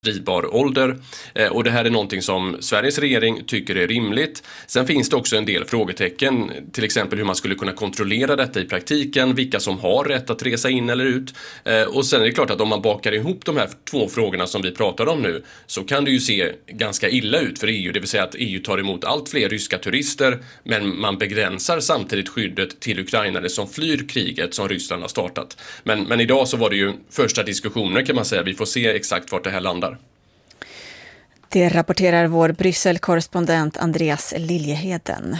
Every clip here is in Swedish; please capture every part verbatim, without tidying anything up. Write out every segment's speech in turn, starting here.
drivbar ålder. Och det här är någonting som Sveriges regering tycker är rimligt. Sen finns det också en del frågetecken, till exempel hur man skulle kunna kontrollera detta i praktiken, vilka som har rätt att resa in eller ut. Och sen är det klart att om man bakar ihop de här två frågorna som vi pratar om nu, så kan det ju se ganska illa ut för E U, det vill säga att E U tar emot allt fler ryska turister, men man begränsar samtidigt skyddet till ukrainare som flyr kriget som Ryssland har startat. Men, men idag så var det ju första diskussioner, kan man säga. Vi får se exakt vart det här landar. Det rapporterar vår Bryssel-korrespondent Andreas Liljeheden.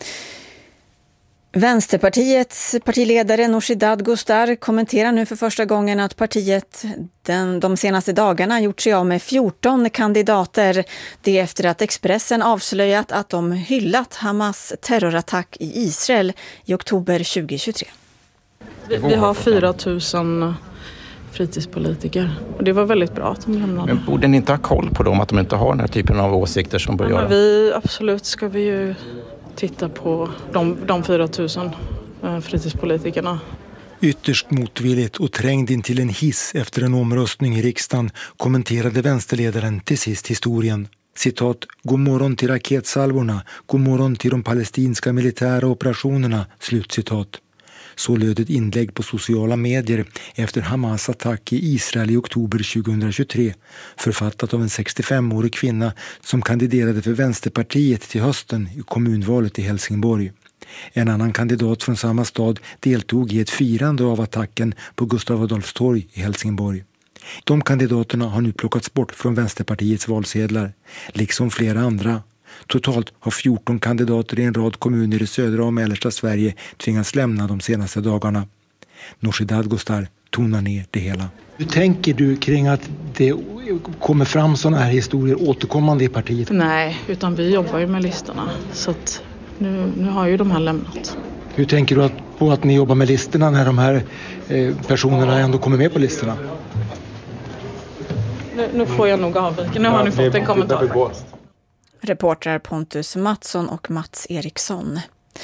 Vänsterpartiets partiledare Nooshi Dadgostar kommenterar nu för första gången att partiet den, de senaste dagarna gjort sig av med fjorton kandidater. Det är efter att Expressen avslöjat att de hyllat Hamas terrorattack i Israel i oktober tjugohundratjugotre. Vi, vi har fyra tusen fritidspolitiker. Och det var väldigt bra att de lämnade. Men borde ni inte ha koll på dem, att de inte har den här typen av åsikter som bör ja, göra? Vi, absolut ska vi ju titta på de, de fyra tusen eh, fritidspolitikerna. Ytterst motvilligt och trängd in till en hiss efter en omröstning i riksdagen kommenterade vänsterledaren till sist historien. Citat, god morgon till raketsalvorna, god morgon till de palestinska militära operationerna, slutcitat. Så löd ett inlägg på sociala medier efter Hamas attack i Israel i oktober tjugohundratjugotre, författat av en sextiofemårig kvinna som kandiderade för Vänsterpartiet till hösten i kommunvalet i Helsingborg. En annan kandidat från samma stad deltog i ett firande av attacken på Gustav Adolfs torg i Helsingborg. De kandidaterna har nu plockats bort från Vänsterpartiets valsedlar, liksom flera andra. Totalt har fjorton kandidater i en rad kommuner i södra och mellersta Sverige tvingats lämna de senaste dagarna. Nooshi Dadgostar tonar ner det hela. Hur tänker du kring att det kommer fram sådana här historier återkommande i partiet? Nej, utan vi jobbar ju med listorna. Så att nu, nu har ju de här lämnat. Hur tänker du att, på att ni jobbar med listorna när de här eh, personerna ändå kommer med på listorna? Nu, nu får jag nog avvika. Nu har ni fått en kommentar. Reportrar Pontus Mattsson och Mats Eriksson.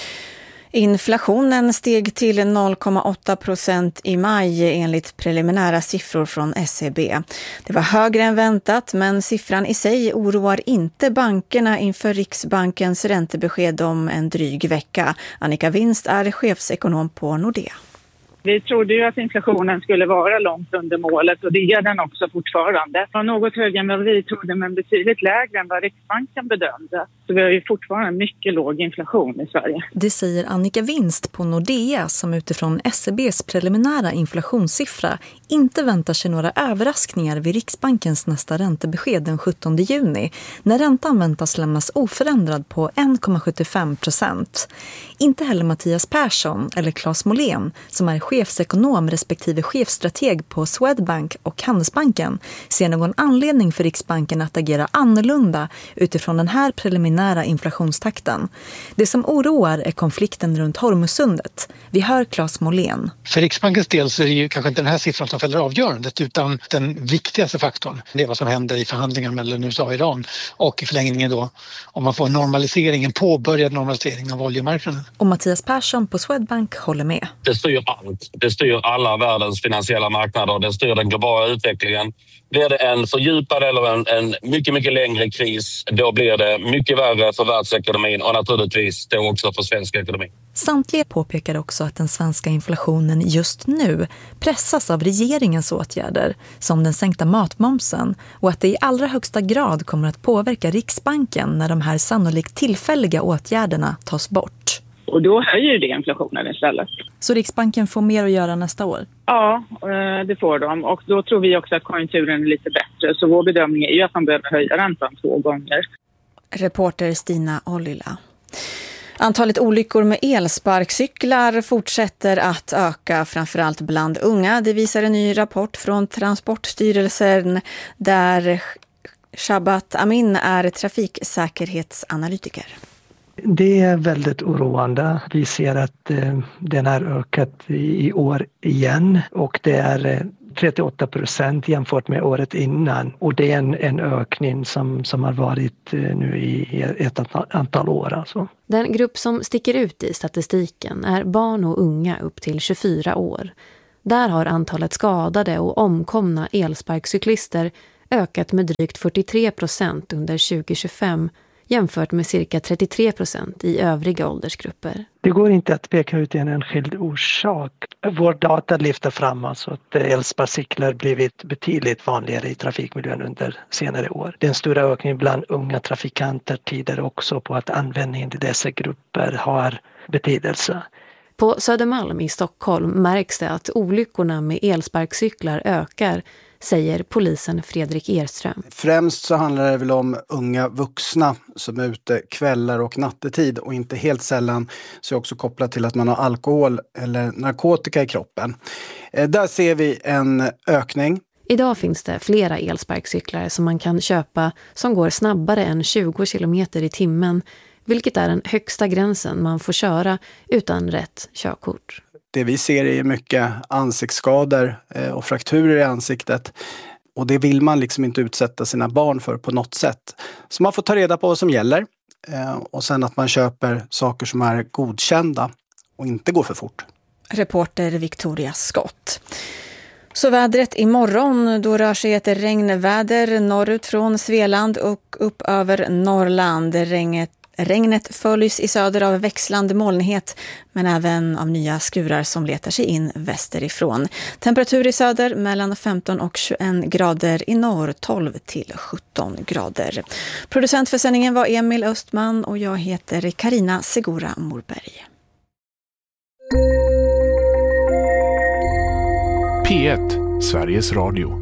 Inflationen steg till noll komma åtta procent i maj enligt preliminära siffror från S E B. Det var högre än väntat, men siffran i sig oroar inte bankerna inför Riksbankens räntebesked om en dryg vecka. Annika Winst är chefsekonom på Nordea. Vi trodde ju att inflationen skulle vara långt under målet och det är den också fortfarande. Det var något högre än vad vi trodde men betydligt lägre än vad Riksbanken bedömde. Så vi har ju fortfarande mycket låg inflation i Sverige. Det säger Annika Winst på Nordea som utifrån S E B:s preliminära inflationssiffra inte väntar sig några överraskningar vid Riksbankens nästa räntebesked den sjuttonde juni när räntan väntas lämnas oförändrad på en komma sjuttiofem procent. Inte heller Mattias Persson eller Claes Molén som är chefsekonom respektive chefstrateg på Swedbank och Handelsbanken ser någon anledning för Riksbanken att agera annorlunda utifrån den här preliminära inflationstakten. Det som oroar är konflikten runt Hormuzsundet. Vi hör Claes Molén. För Riksbankens del så är det ju kanske inte den här siffran som fäller avgörandet utan den viktigaste faktorn. Det är vad som händer i förhandlingar mellan U S A och Iran och i förlängningen då om man får en normalisering, en påbörjad normalisering av oljemarknaden. Och Mattias Persson på Swedbank håller med. Det styr allt. Det styr alla världens finansiella marknader. Det styr den globala utvecklingen. Blir det en fördjupad eller en, en mycket, mycket längre kris, då blir det mycket värre för världsekonomin och naturligtvis då också för svensk ekonomi. Samtliga påpekar också att den svenska inflationen just nu pressas av regeringens åtgärder, som den sänkta matmomsen, och att det i allra högsta grad kommer att påverka Riksbanken när de här sannolikt tillfälliga åtgärderna tas bort. Och då höjer det inflationen istället. Så Riksbanken får mer att göra nästa år? Ja, det får de. Och då tror vi också att konjunkturen är lite bättre. Så vår bedömning är ju att de behöver höja räntan två gånger. Reporter Stina Ollila. Antalet olyckor med elsparkcyklar fortsätter att öka, framförallt bland unga. Det visar en ny rapport från Transportstyrelsen där Shabat Amin är trafiksäkerhetsanalytiker. Det är väldigt oroande. Vi ser att eh, den har ökat i, i år igen och det är eh, trettioåtta procent jämfört med året innan. Och det är en, en ökning som, som har varit eh, nu i ett antal år. Alltså. Den grupp som sticker ut i statistiken är barn och unga upp till tjugofyra år. Där har antalet skadade och omkomna elsparkcyklister ökat med drygt fyrtiotre procent under tjugo tjugofem jämfört med cirka trettiotre procent i övriga åldersgrupper. Det går inte att peka ut en enskild orsak. Vår data lyfter fram alltså att elsparkcyklar blivit betydligt vanligare i trafikmiljön under senare år. Den stora ökningen bland unga trafikanter tyder också på att användningen i dessa grupper har betydelse. På Södermalm i Stockholm märks det att olyckorna med elsparkcyklar ökar, säger polisen Fredrik Erström. Främst så handlar det väl om unga vuxna som är ute kvällar och nattetid, och inte helt sällan så är också kopplat till att man har alkohol eller narkotika i kroppen. Eh, där ser vi en ökning. Idag finns det flera elsparkcyklar som man kan köpa som går snabbare än tjugo kilometer i timmen, vilket är den högsta gränsen man får köra utan rätt körkort. Det vi ser är mycket ansiktsskador och frakturer i ansiktet. Och det vill man liksom inte utsätta sina barn för på något sätt. Så man får ta reda på vad som gäller. Och sen att man köper saker som är godkända och inte går för fort. Reporter Victoria Skott. Så vädret imorgon, då rör sig ett regnväder norrut från Svealand och upp över Norrland. Regnet Regnet följs i söder av växlande molnighet, men även av nya skurar som letar sig in västerifrån. Temperatur i söder mellan femton och tjugoett grader, i norr tolv till sjutton grader. Producent för sändningen var Emil Östman och jag heter Karina Segura Morberg. P ett, Sveriges Radio.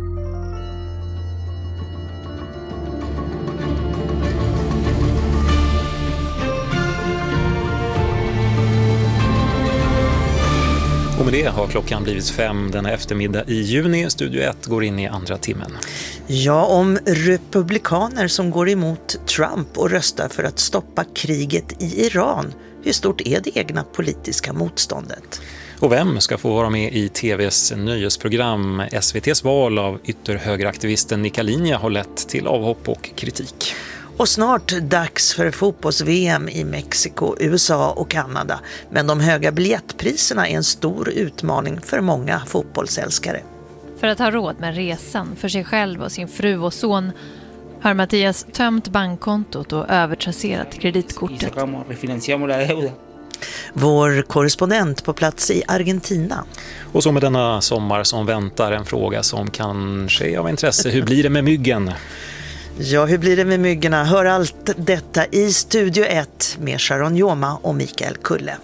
Och med det har klockan blivit fem denna eftermiddag i juni. Studio ett går in i andra timmen. Ja, om republikaner som går emot Trump och röstar för att stoppa kriget i Iran. Hur stort är det egna politiska motståndet? Och vem ska få vara med i tvs nöjesprogram? S V T:s val av ytterhögeraktivisten Nika Linja har lett till avhopp och kritik. Och snart dags för fotbolls-V M i Mexiko, U S A och Kanada. Men de höga biljettpriserna är en stor utmaning för många fotbollsälskare. För att ha råd med resan för sig själv och sin fru och son har Mattias tömt bankkontot och övertrasserat kreditkortet. Vår korrespondent på plats i Argentina. Och så med denna sommar som väntar en fråga som kanske är av intresse. Hur blir det med myggen? Ja, hur blir det med myggorna? Hör allt detta i Studio ett med Sharon Joma och Mikael Kulle.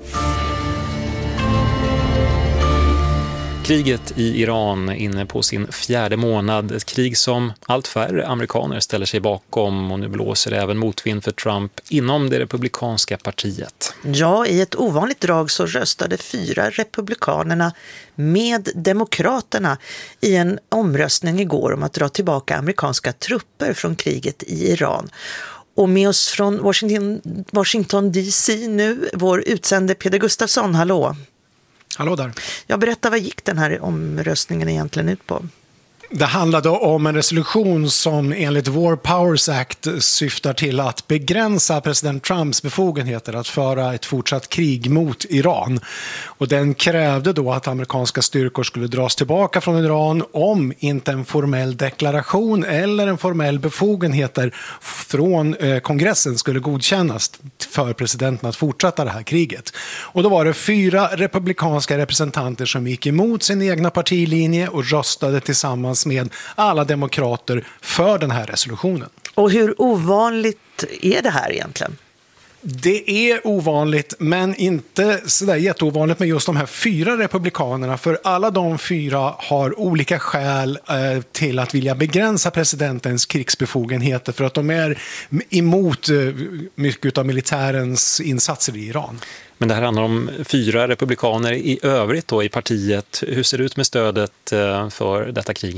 Kriget i Iran inne på sin fjärde månad. Ett krig som allt färre amerikaner ställer sig bakom, och nu blåser det även motvind för Trump inom det republikanska partiet. Ja, i ett ovanligt drag så röstade fyra republikanerna med demokraterna i en omröstning igår om att dra tillbaka amerikanska trupper från kriget i Iran. Och med oss från Washington, Washington D C nu, vår utsände Peder Gustafsson. Hallå! Hallå där. Jag berättar, vad gick den här omröstningen egentligen ut på? Det handlade om en resolution som enligt War Powers Act syftar till att begränsa president Trumps befogenheter att föra ett fortsatt krig mot Iran. Och den krävde då att amerikanska styrkor skulle dras tillbaka från Iran om inte en formell deklaration eller en formell befogenheter från eh, kongressen skulle godkännas för presidenten att fortsätta det här kriget. Och då var det fyra republikanska representanter som gick emot sin egna partilinje och röstade tillsammans med alla demokrater för den här resolutionen. Och hur ovanligt är det här egentligen? Det är ovanligt, men inte sådär jätteovanligt med just de här fyra republikanerna, för alla de fyra har olika skäl eh, till att vilja begränsa presidentens krigsbefogenheter, för att de är emot eh, mycket av militärens insatser i Iran. Men det här handlar om fyra republikaner i övrigt då i partiet. Hur ser det ut med stödet eh, för detta krig?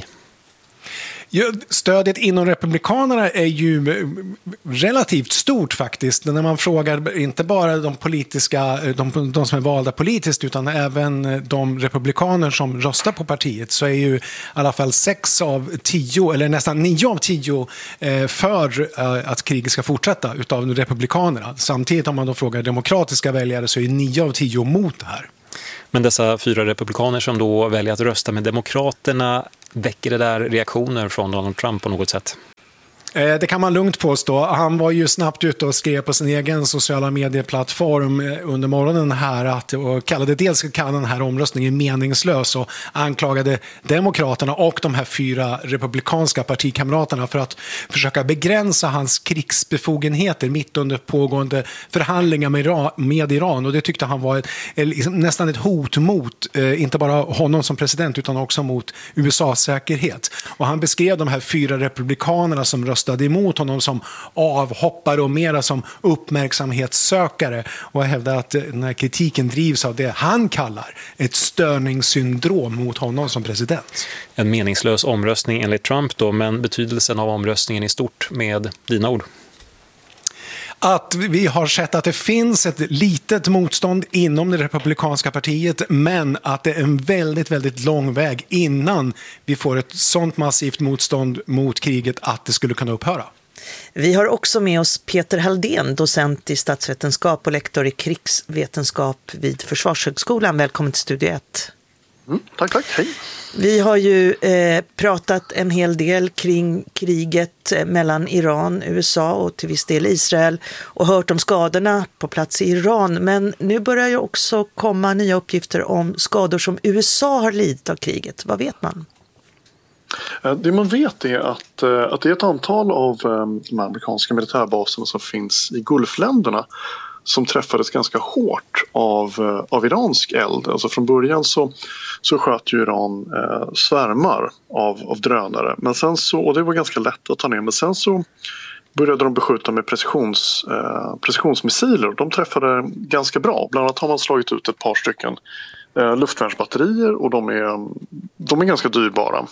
Ja, stödet inom republikanerna är ju relativt stort faktiskt. När man frågar inte bara de politiska, de, de som är valda politiskt, utan även de republikaner som röstar på partiet, så är ju i alla fall sex av tio, eller nästan nio av tio för att kriget ska fortsätta utav republikanerna. Samtidigt om man då frågar demokratiska väljare så är nio av tio mot det här. Men dessa fyra republikaner som då väljer att rösta med demokraterna, Väcker det där reaktioner från Donald Trump på något sätt? Det kan man lugnt påstå. Han var ju snabbt ute och skrev på sin egen sociala medieplattform under morgonen här att, och kallade dels kallade den här omröstningen meningslös och anklagade Demokraterna och de här fyra republikanska partikamraterna för att försöka begränsa hans krigsbefogenheter mitt under pågående förhandlingar med Iran. Med Iran. Och det tyckte han var ett, liksom, nästan ett hot mot eh, inte bara honom som president utan också mot U S A:s säkerhet. Och han beskrev de här fyra republikanerna som röstade emot honom som avhoppare och mera som uppmärksamhetssökare och hävdade att den här kritiken drivs av det han kallar ett störningssyndrom mot honom som president. En meningslös omröstning enligt Trump då, men betydelsen av omröstningen i stort med dina ord? Att vi har sett att det finns ett litet motstånd inom det republikanska partiet, men att det är en väldigt, väldigt lång väg innan vi får ett sånt massivt motstånd mot kriget att det skulle kunna upphöra. Vi har också med oss Peter Halldén, docent i statsvetenskap och lektor i krigsvetenskap vid Försvarshögskolan. Välkommen till Studio ett. Mm, tack, tack. Hej. Vi har ju eh, pratat en hel del kring kriget mellan Iran, U S A och till viss del Israel och hört om skadorna på plats i Iran. Men nu börjar ju också komma nya uppgifter om skador som U S A har lidit av kriget. Vad vet man? Det man vet är att, att det är ett antal av de amerikanska militärbaserna som finns i Gulfländerna som träffades ganska hårt av, av iransk eld. Alltså från början så, så sköt ju Iran eh, svärmar av, av drönare. Men sen så, och det var ganska lätt att ta ner. Men sen så började de beskjuta med precisions, eh, precisionsmissiler. De träffade ganska bra. Bland annat har man slagit ut ett par stycken eh, luftvärnsbatterier och de är, de är ganska dyrbara.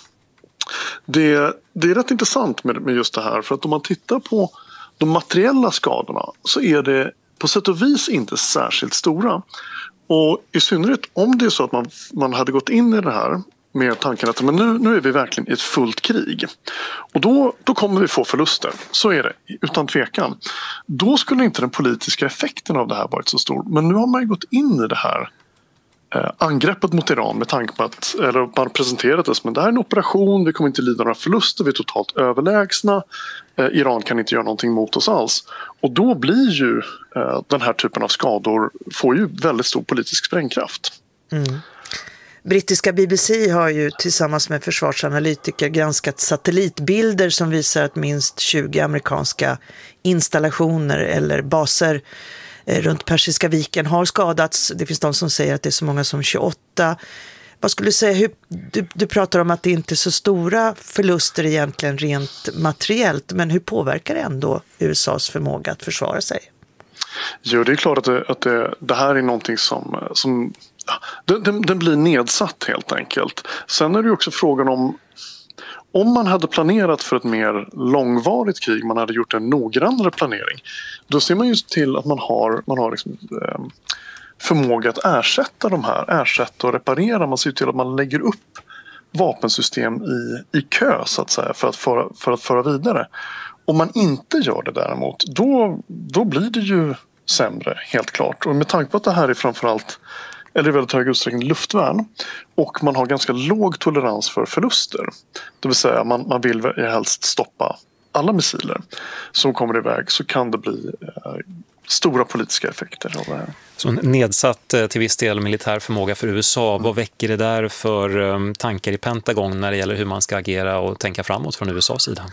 Det, det är rätt intressant med, med just det här. För att om man tittar på de materiella skadorna så är det på sätt och vis inte särskilt stora. Och i synnerhet om det är så att man, man hade gått in i det här med tanken att men nu, nu är vi verkligen i ett fullt krig. Och då, då kommer vi få förluster. Så är det, utan tvekan. Då skulle inte den politiska effekten av det här varit så stor. Men nu har man ju gått in i det här eh, angreppet mot Iran med tanke på att, eller man presenterat det som att det här är en operation, vi kommer inte lida några förluster, vi är totalt överlägsna. Eh, Iran kan inte göra någonting mot oss alls. Och då blir ju eh, den här typen av skador får ju väldigt stor politisk sprängkraft. Mm. Brittiska B B C har ju tillsammans med försvarsanalytiker granskat satellitbilder som visar att minst tjugo amerikanska installationer eller baser eh, runt Persiska viken har skadats. Det finns de som säger att det är så många som tjugoåtta. Vad skulle du säga, hur, du, du pratar om att det inte är så stora förluster egentligen rent materiellt, men hur påverkar det ändå U S A:s förmåga att försvara sig? Jo, det är klart att det, att det, det här är någonting som, som den, den blir nedsatt helt enkelt. Sen är det ju också frågan om om man hade planerat för ett mer långvarigt krig, man hade gjort en noggrannare planering, då ser man ju till att man har, man har liksom, eh, förmåga att ersätta de här, ersätta och reparera. Man ser till att man lägger upp vapensystem i, i kö så att säga för att föra, för att föra vidare. Om man inte gör det däremot, då, då blir det ju sämre helt klart. Och med tanke på att det här är framförallt, eller i väldigt hög utsträckning luftvärn, och man har ganska låg tolerans för förluster. Det vill säga man, man vill helst stoppa alla missiler som kommer iväg, så kan det bli eh, stora politiska effekter av det här. Så en nedsatt till viss del militär förmåga för U S A, vad väcker det där för um, tankar i Pentagon när det gäller hur man ska agera och tänka framåt från U S A:s sida?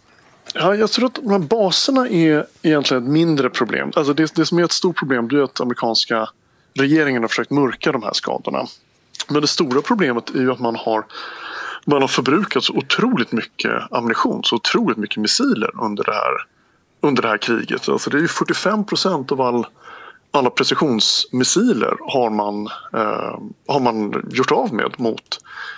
Ja, jag tror att de här baserna är egentligen ett mindre problem. Alltså det, det som är ett stort problem är att amerikanska regeringen har försökt mörka de här skadorna. Men det stora problemet är ju att man har, man har förbrukat så otroligt mycket ammunition, så otroligt mycket missiler under det här, under det här kriget. Alltså det är ju fyrtiofem procent av all, alla precisionsmissiler har man, eh, har man gjort av med mot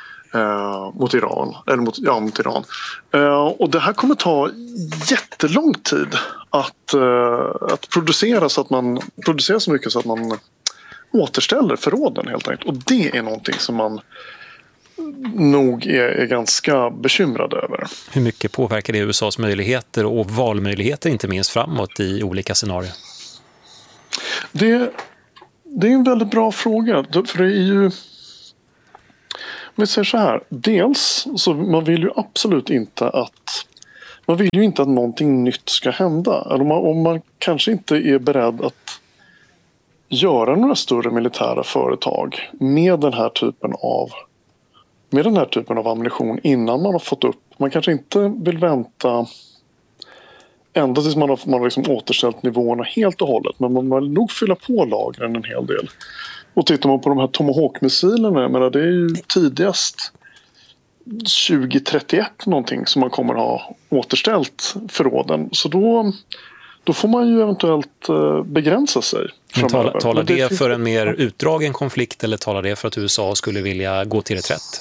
Uh, mot Iran, eller mot, ja, mot Iran. Uh, och det här kommer ta jättelång tid att, uh, att producera så att man producerar så mycket så att man återställer förråden helt enkelt. Och det är någonting som man nog är, är ganska bekymrad över. Hur mycket påverkar det U S A:s möjligheter och valmöjligheter inte minst framåt i olika scenarier? Det, det är en väldigt bra fråga, för det är ju vi säger så här, dels så man vill ju absolut inte att man vill ju inte att någonting nytt ska hända. Eller om man, om man kanske inte är beredd att göra några större militära företag med den här typen av med den här typen av ammunition innan man har fått upp. Man kanske inte vill vänta ända tills man har, man har liksom återställt nivåerna helt och hållet. Men man vill nog fylla på lagren en hel del. Och tittar man på de här Tomahawk-missilerna, jag menar, det är ju tidigast tjugo trettioett någonting som man kommer ha återställt förråden. Så då, då får man ju eventuellt begränsa sig. Men talar, talar det, det för en mer utdragen konflikt eller talar det för att U S A skulle vilja gå till reträtt?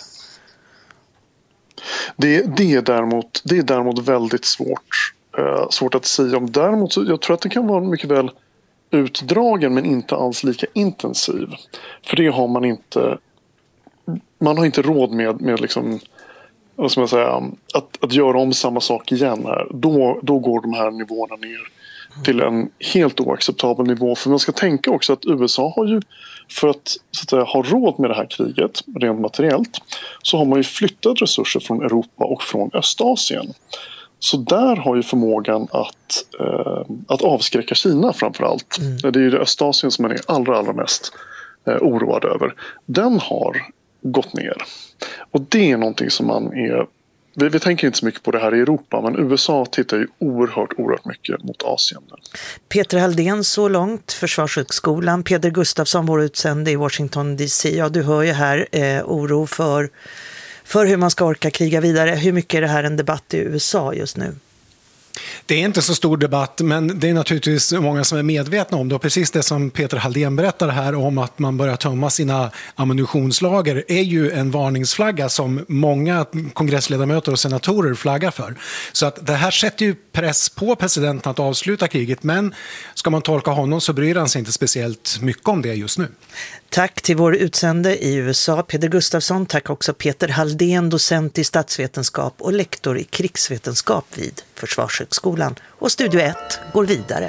Det, det, är, däremot, det är däremot väldigt svårt, uh, svårt att säga om. Däremot så jag tror att det kan vara mycket väl utdragen men inte alls lika intensiv. För det har man inte man har inte råd med, med liksom, vad ska man säga, att, att göra om samma sak igen här. Då, då går de här nivåerna ner till en helt oacceptabel nivå. För man ska tänka också att U S A har ju, för att, så att säga, ha råd med det här kriget rent materiellt, så har man ju flyttat resurser från Europa och från Östasien. Så där har ju förmågan att, eh, att avskräcka Kina framförallt. Mm. Det är ju det Östasien som man är allra, allra mest eh, oroad över. Den har gått ner. Och det är någonting som man är... Vi, vi tänker inte så mycket på det här i Europa, men U S A tittar ju oerhört, oerhört mycket mot Asien. Peter Halldén så långt, Försvarshögskolan. Peder Gustafsson, vår utsände i Washington D C. Ja, du hör ju här eh, oro för, för hur man ska orka kriga vidare. Hur mycket är det här en debatt i U S A just nu? Det är inte så stor debatt, men det är naturligtvis många som är medvetna om det. Och precis det som Peter Halldén berättar här om att man börjar tömma sina ammunitionslager är ju en varningsflagga som många kongressledamöter och senatorer flaggar för. Så att det här sätter ju press på presidenten att avsluta kriget, men ska man tolka honom så bryr han sig inte speciellt mycket om det just nu. Tack till vår utsände i U S A, Peder Gustafsson. Tack också Peter Halldén, docent i statsvetenskap och lektor i krigsvetenskap vid Försvarshögskolan. Och Studio ett går vidare.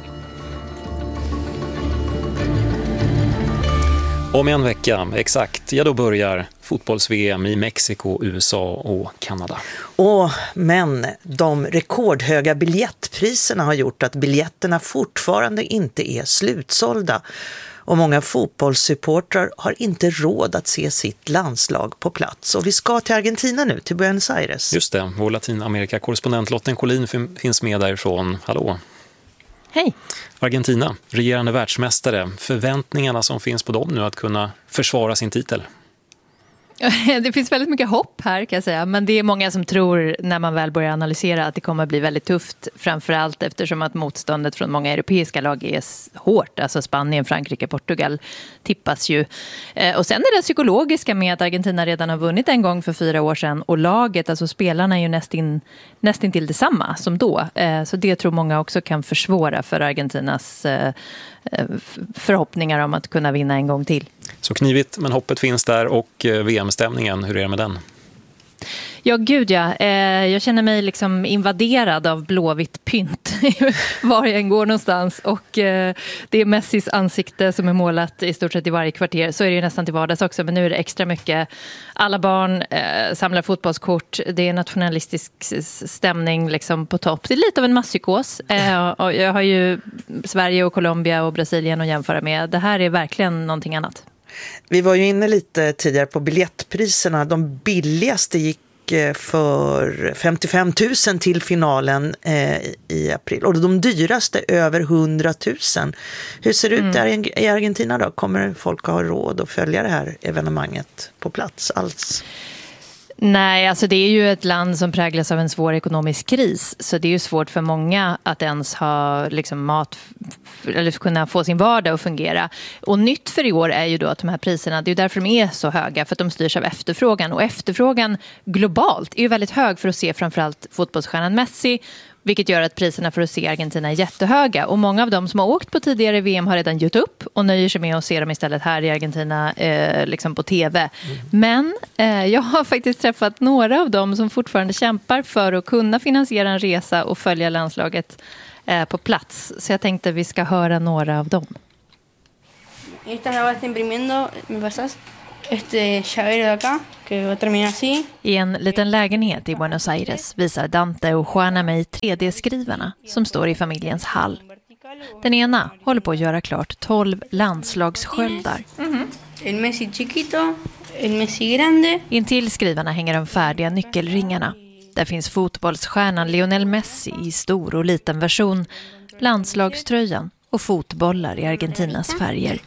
Om en vecka, exakt, ja då börjar fotbolls-V M i Mexiko, U S A och Kanada. Och, men de rekordhöga biljettpriserna har gjort att biljetterna fortfarande inte är slutsålda. Och många fotbollssupportrar har inte råd att se sitt landslag på plats. Och vi ska till Argentina nu, till Buenos Aires. Just det, vår Latinamerika-korrespondent Lotten Collin finns med därifrån. Hallå! Hej! Argentina, regerande världsmästare. Förväntningarna som finns på dem nu att kunna försvara sin titel. Det finns väldigt mycket hopp här kan jag säga, men det är många som tror när man väl börjar analysera att det kommer att bli väldigt tufft, framförallt eftersom att motståndet från många europeiska lag är hårt, alltså Spanien, Frankrike, Portugal tippas ju. Och sen är det psykologiska med att Argentina redan har vunnit en gång för fyra år sedan och laget, alltså spelarna är ju nästin, nästin till detsamma som då, så det tror många också kan försvåra för Argentinas förhoppningar om att kunna vinna en gång till. Så knivigt, men hoppet finns där. Och V M-stämningen, hur är det med den? Ja, gud ja. Eh, jag känner mig liksom invaderad av blåvitt pynt var jag än går någonstans. Och eh, det är Messis ansikte som är målat i stort sett i varje kvarter. Så är det ju nästan till vardags också, men nu är det extra mycket. Alla barn eh, samlar fotbollskort. Det är nationalistisk stämning liksom på topp. Det är lite av en masspsykos. Eh, och jag har ju Sverige och Colombia och Brasilien att jämföra med. Det här är verkligen någonting annat. Vi var ju inne lite tidigare på biljettpriserna. De billigaste gick för femtiofem tusen till finalen eh, i april. Och de dyraste över hundra tusen. Hur ser det ut där mm. i Argentina då? Kommer folk att ha råd att följa det här evenemanget på plats alls? Nej, alltså det är ju ett land som präglas av en svår ekonomisk kris, så det är ju svårt för många att ens ha liksom mat eller kunna få sin vardag att fungera. Och nytt för i år är ju då att de här priserna, det är ju därför de är så höga, för att de styrs av efterfrågan, och efterfrågan globalt är ju väldigt hög för att se framförallt fotbollsstjärnan Messi, vilket gör att priserna för att se Argentina är jättehöga. Och många av dem som har åkt på tidigare V M har redan gjort upp och nöjer sig med att se dem istället här i Argentina eh, liksom på tv. Mm. Men eh, jag har faktiskt träffat några av dem som fortfarande kämpar för att kunna finansiera en resa och följa landslaget eh, på plats. Så jag tänkte vi ska höra några av dem. Esta la vas imprimiendo, ¿me pasas? I en liten lägenhet i Buenos Aires visar Dante och Juana mig tre D-skrivarna som står i familjens hall. Den ena håller på att göra klart tolv landslagssköldar. Mm-hmm. El Messi chiquito, el Messi grande. Intill skrivarna hänger de färdiga nyckelringarna. Där finns fotbollsstjärnan Lionel Messi i stor och liten version, landslagströjan och fotbollar i Argentinas färger.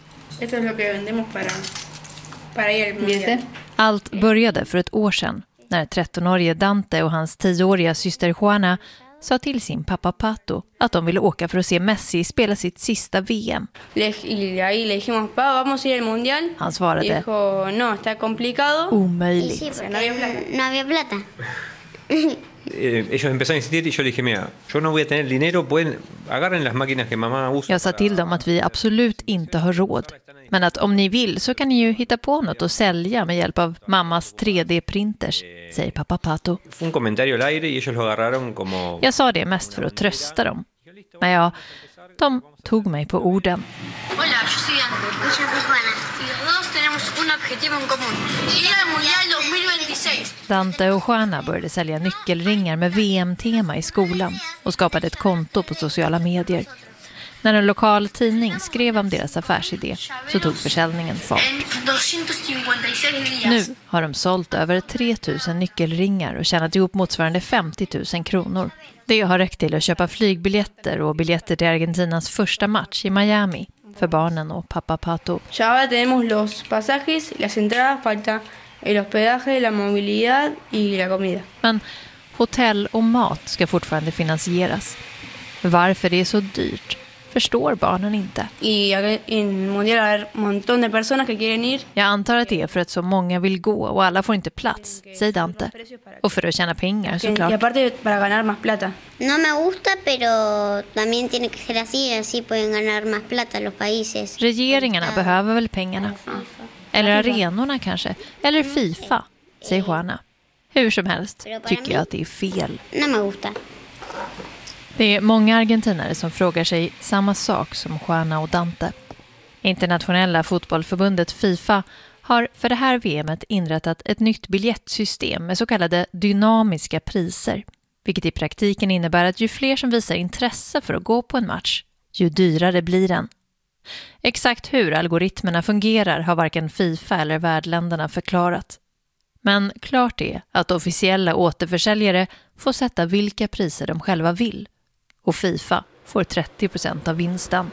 Allt började för ett år sedan när trettonårige Dante och hans tioåriga syster Juana sa till sin pappa Pato att de ville åka för att se Messi spela sitt sista V M. Han svarade omöjligt. Ellos empezaron a insistir y yo le dije, mira, yo no voy a tener dinero, pueden agarren las máquinas que mamá usa. Jag sa till dem att vi absolut inte har råd. Men att om ni vill så kan ni ju hitta på något och sälja med hjälp av mammas tre D-printers, säger pappa Pato. Fue un comentario al aire y ellos lo agarraron como... Jag sa det mest för att trösta dem. Men ja, de tog mig på orden. Hola, yo soy Dante. Yo soy Juana. Y los dos tenemos un objetivo en común. Ir al Mundial tjugohundratjugosex. Dante och Juana började sälja nyckelringar med V M-tema i skolan och skapade ett konto på sociala medier. När en lokal tidning skrev om deras affärsidé så tog försäljningen fart. Nu har de sålt över tre tusen nyckelringar och tjänat ihop motsvarande femtio tusen kronor. Det har räckt till att köpa flygbiljetter och biljetter till Argentinas första match i Miami för barnen och pappa Pato. Ya tenemos los pasajes, las entradas, falta el hospedaje, la movilidad y la comida. Men hotell och mat ska fortfarande finansieras. Varför det är så dyrt förstår barnen inte. Jag antar att det är för att så många vill gå och alla får inte plats, säger Dante. Och för att tjäna pengar såklart. No me gusta, pero también tiene que ser así, así pueden ganar más plata los países. Regeringarna behöver väl pengarna. Eller arenorna kanske. Eller FIFA, säger Juana. Hur som helst tycker jag att det är fel. No me gusta. Det är många argentinare som frågar sig samma sak som Juana och Dante. Internationella fotbollförbundet FIFA har för det här V M:et inrättat ett nytt biljettsystem med så kallade dynamiska priser. Vilket i praktiken innebär att ju fler som visar intresse för att gå på en match, ju dyrare blir den. Exakt hur algoritmerna fungerar har varken FIFA eller värdländerna förklarat. Men klart är att officiella återförsäljare får sätta vilka priser de själva vill. Och FIFA får trettio procent av vinsten.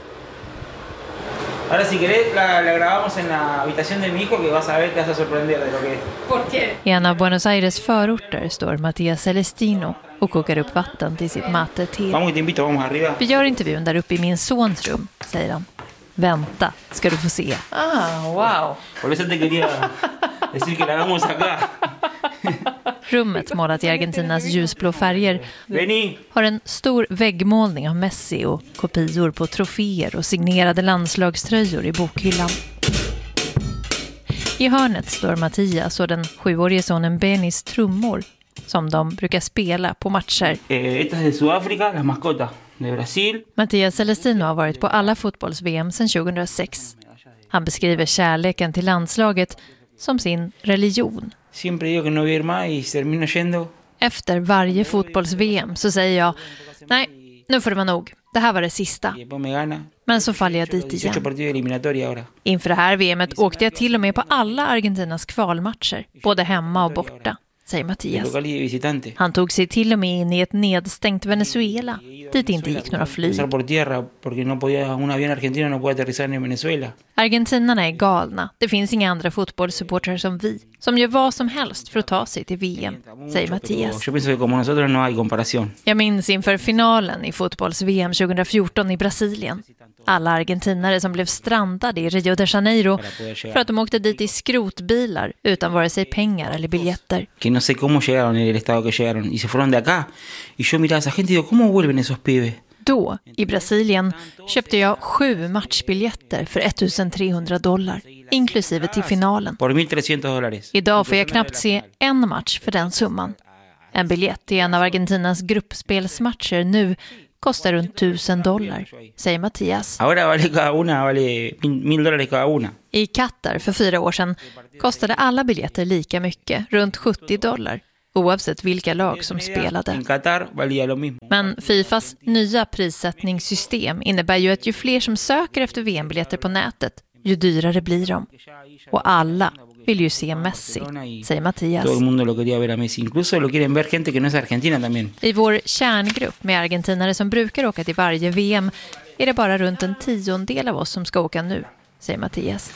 Ahora si querés la, la grabamos en la habitación de mi hijo que vas a ver que vas a sorprender de lo que... ¿Por qué? I en av Buenos Aires förorter står Matías Celestino och kokar upp vatten till sitt mate-te. Vamos, te invito, vamos arriba. Vi gör intervjun där uppe i min sons rum, säger han. Vänta, ska du få se. Ah, wow. Por eso te quería decir que la hagamos acá. Rummet målat i Argentinas ljusblå färger har en stor väggmålning av Messi och kopior på troféer och signerade landslagströjor i bokhyllan. I hörnet står Mattias och den sjuårige sonen Benis trummor som de brukar spela på matcher. Esta es de Sudáfrica, la mascota de Brasil. Mattias Celestino har varit på alla fotbolls-V M sedan tjugohundrasex. Han beskriver kärleken till landslaget som sin religion. Efter varje fotbolls-V M så säger jag, nej, nu får det vara nog. Det här var det sista. Men så faller jag dit igen. Inför det här V M:et åkte jag till och med på alla Argentinas kvalmatcher, både hemma och borta, säger Mattias. Han tog sig till och med in i ett nedstängt Venezuela, dit inte gick några flyg. Argentinarna är galna. Det finns inga andra fotbollssupportrar som vi, som gör vad som helst för att ta sig till V M, säger Mattias. Jag minns inför finalen i fotbolls-V M tjugohundrafjorton i Brasilien. Alla argentinare som blev strandade i Rio de Janeiro för att de åkte dit i skrotbilar utan vare sig pengar eller biljetter. Que no sé cómo llegaron en el estado que llegaron y se fueron de acá. Y yo miraba a esa gente y digo, ¿cómo vuelven esos pibes? Då, i Brasilien, köpte jag sju matchbiljetter för ettusentrehundra dollar, inklusive till finalen. Por mil trescientos dólares. Idag får jag knappt se en match för den summan. En biljett i en av Argentinas gruppspelsmatcher nu kostar runt tusen dollar, säger Mattias. Ahora vale cada una, vale mil dólares cada una. I Qatar för fyra år sedan kostade alla biljetter lika mycket, runt sjuttio dollar, oavsett vilka lag som spelade. Men Fifas nya prissättningssystem innebär ju att ju fler som söker efter V M-biljetter på nätet, ju dyrare blir de. Och alla vill ju se Messi, säger Mattias. I vår kärngrupp med argentinare som brukar åka till varje V M är det bara runt en tiondel av oss som ska åka nu, säger Mattias.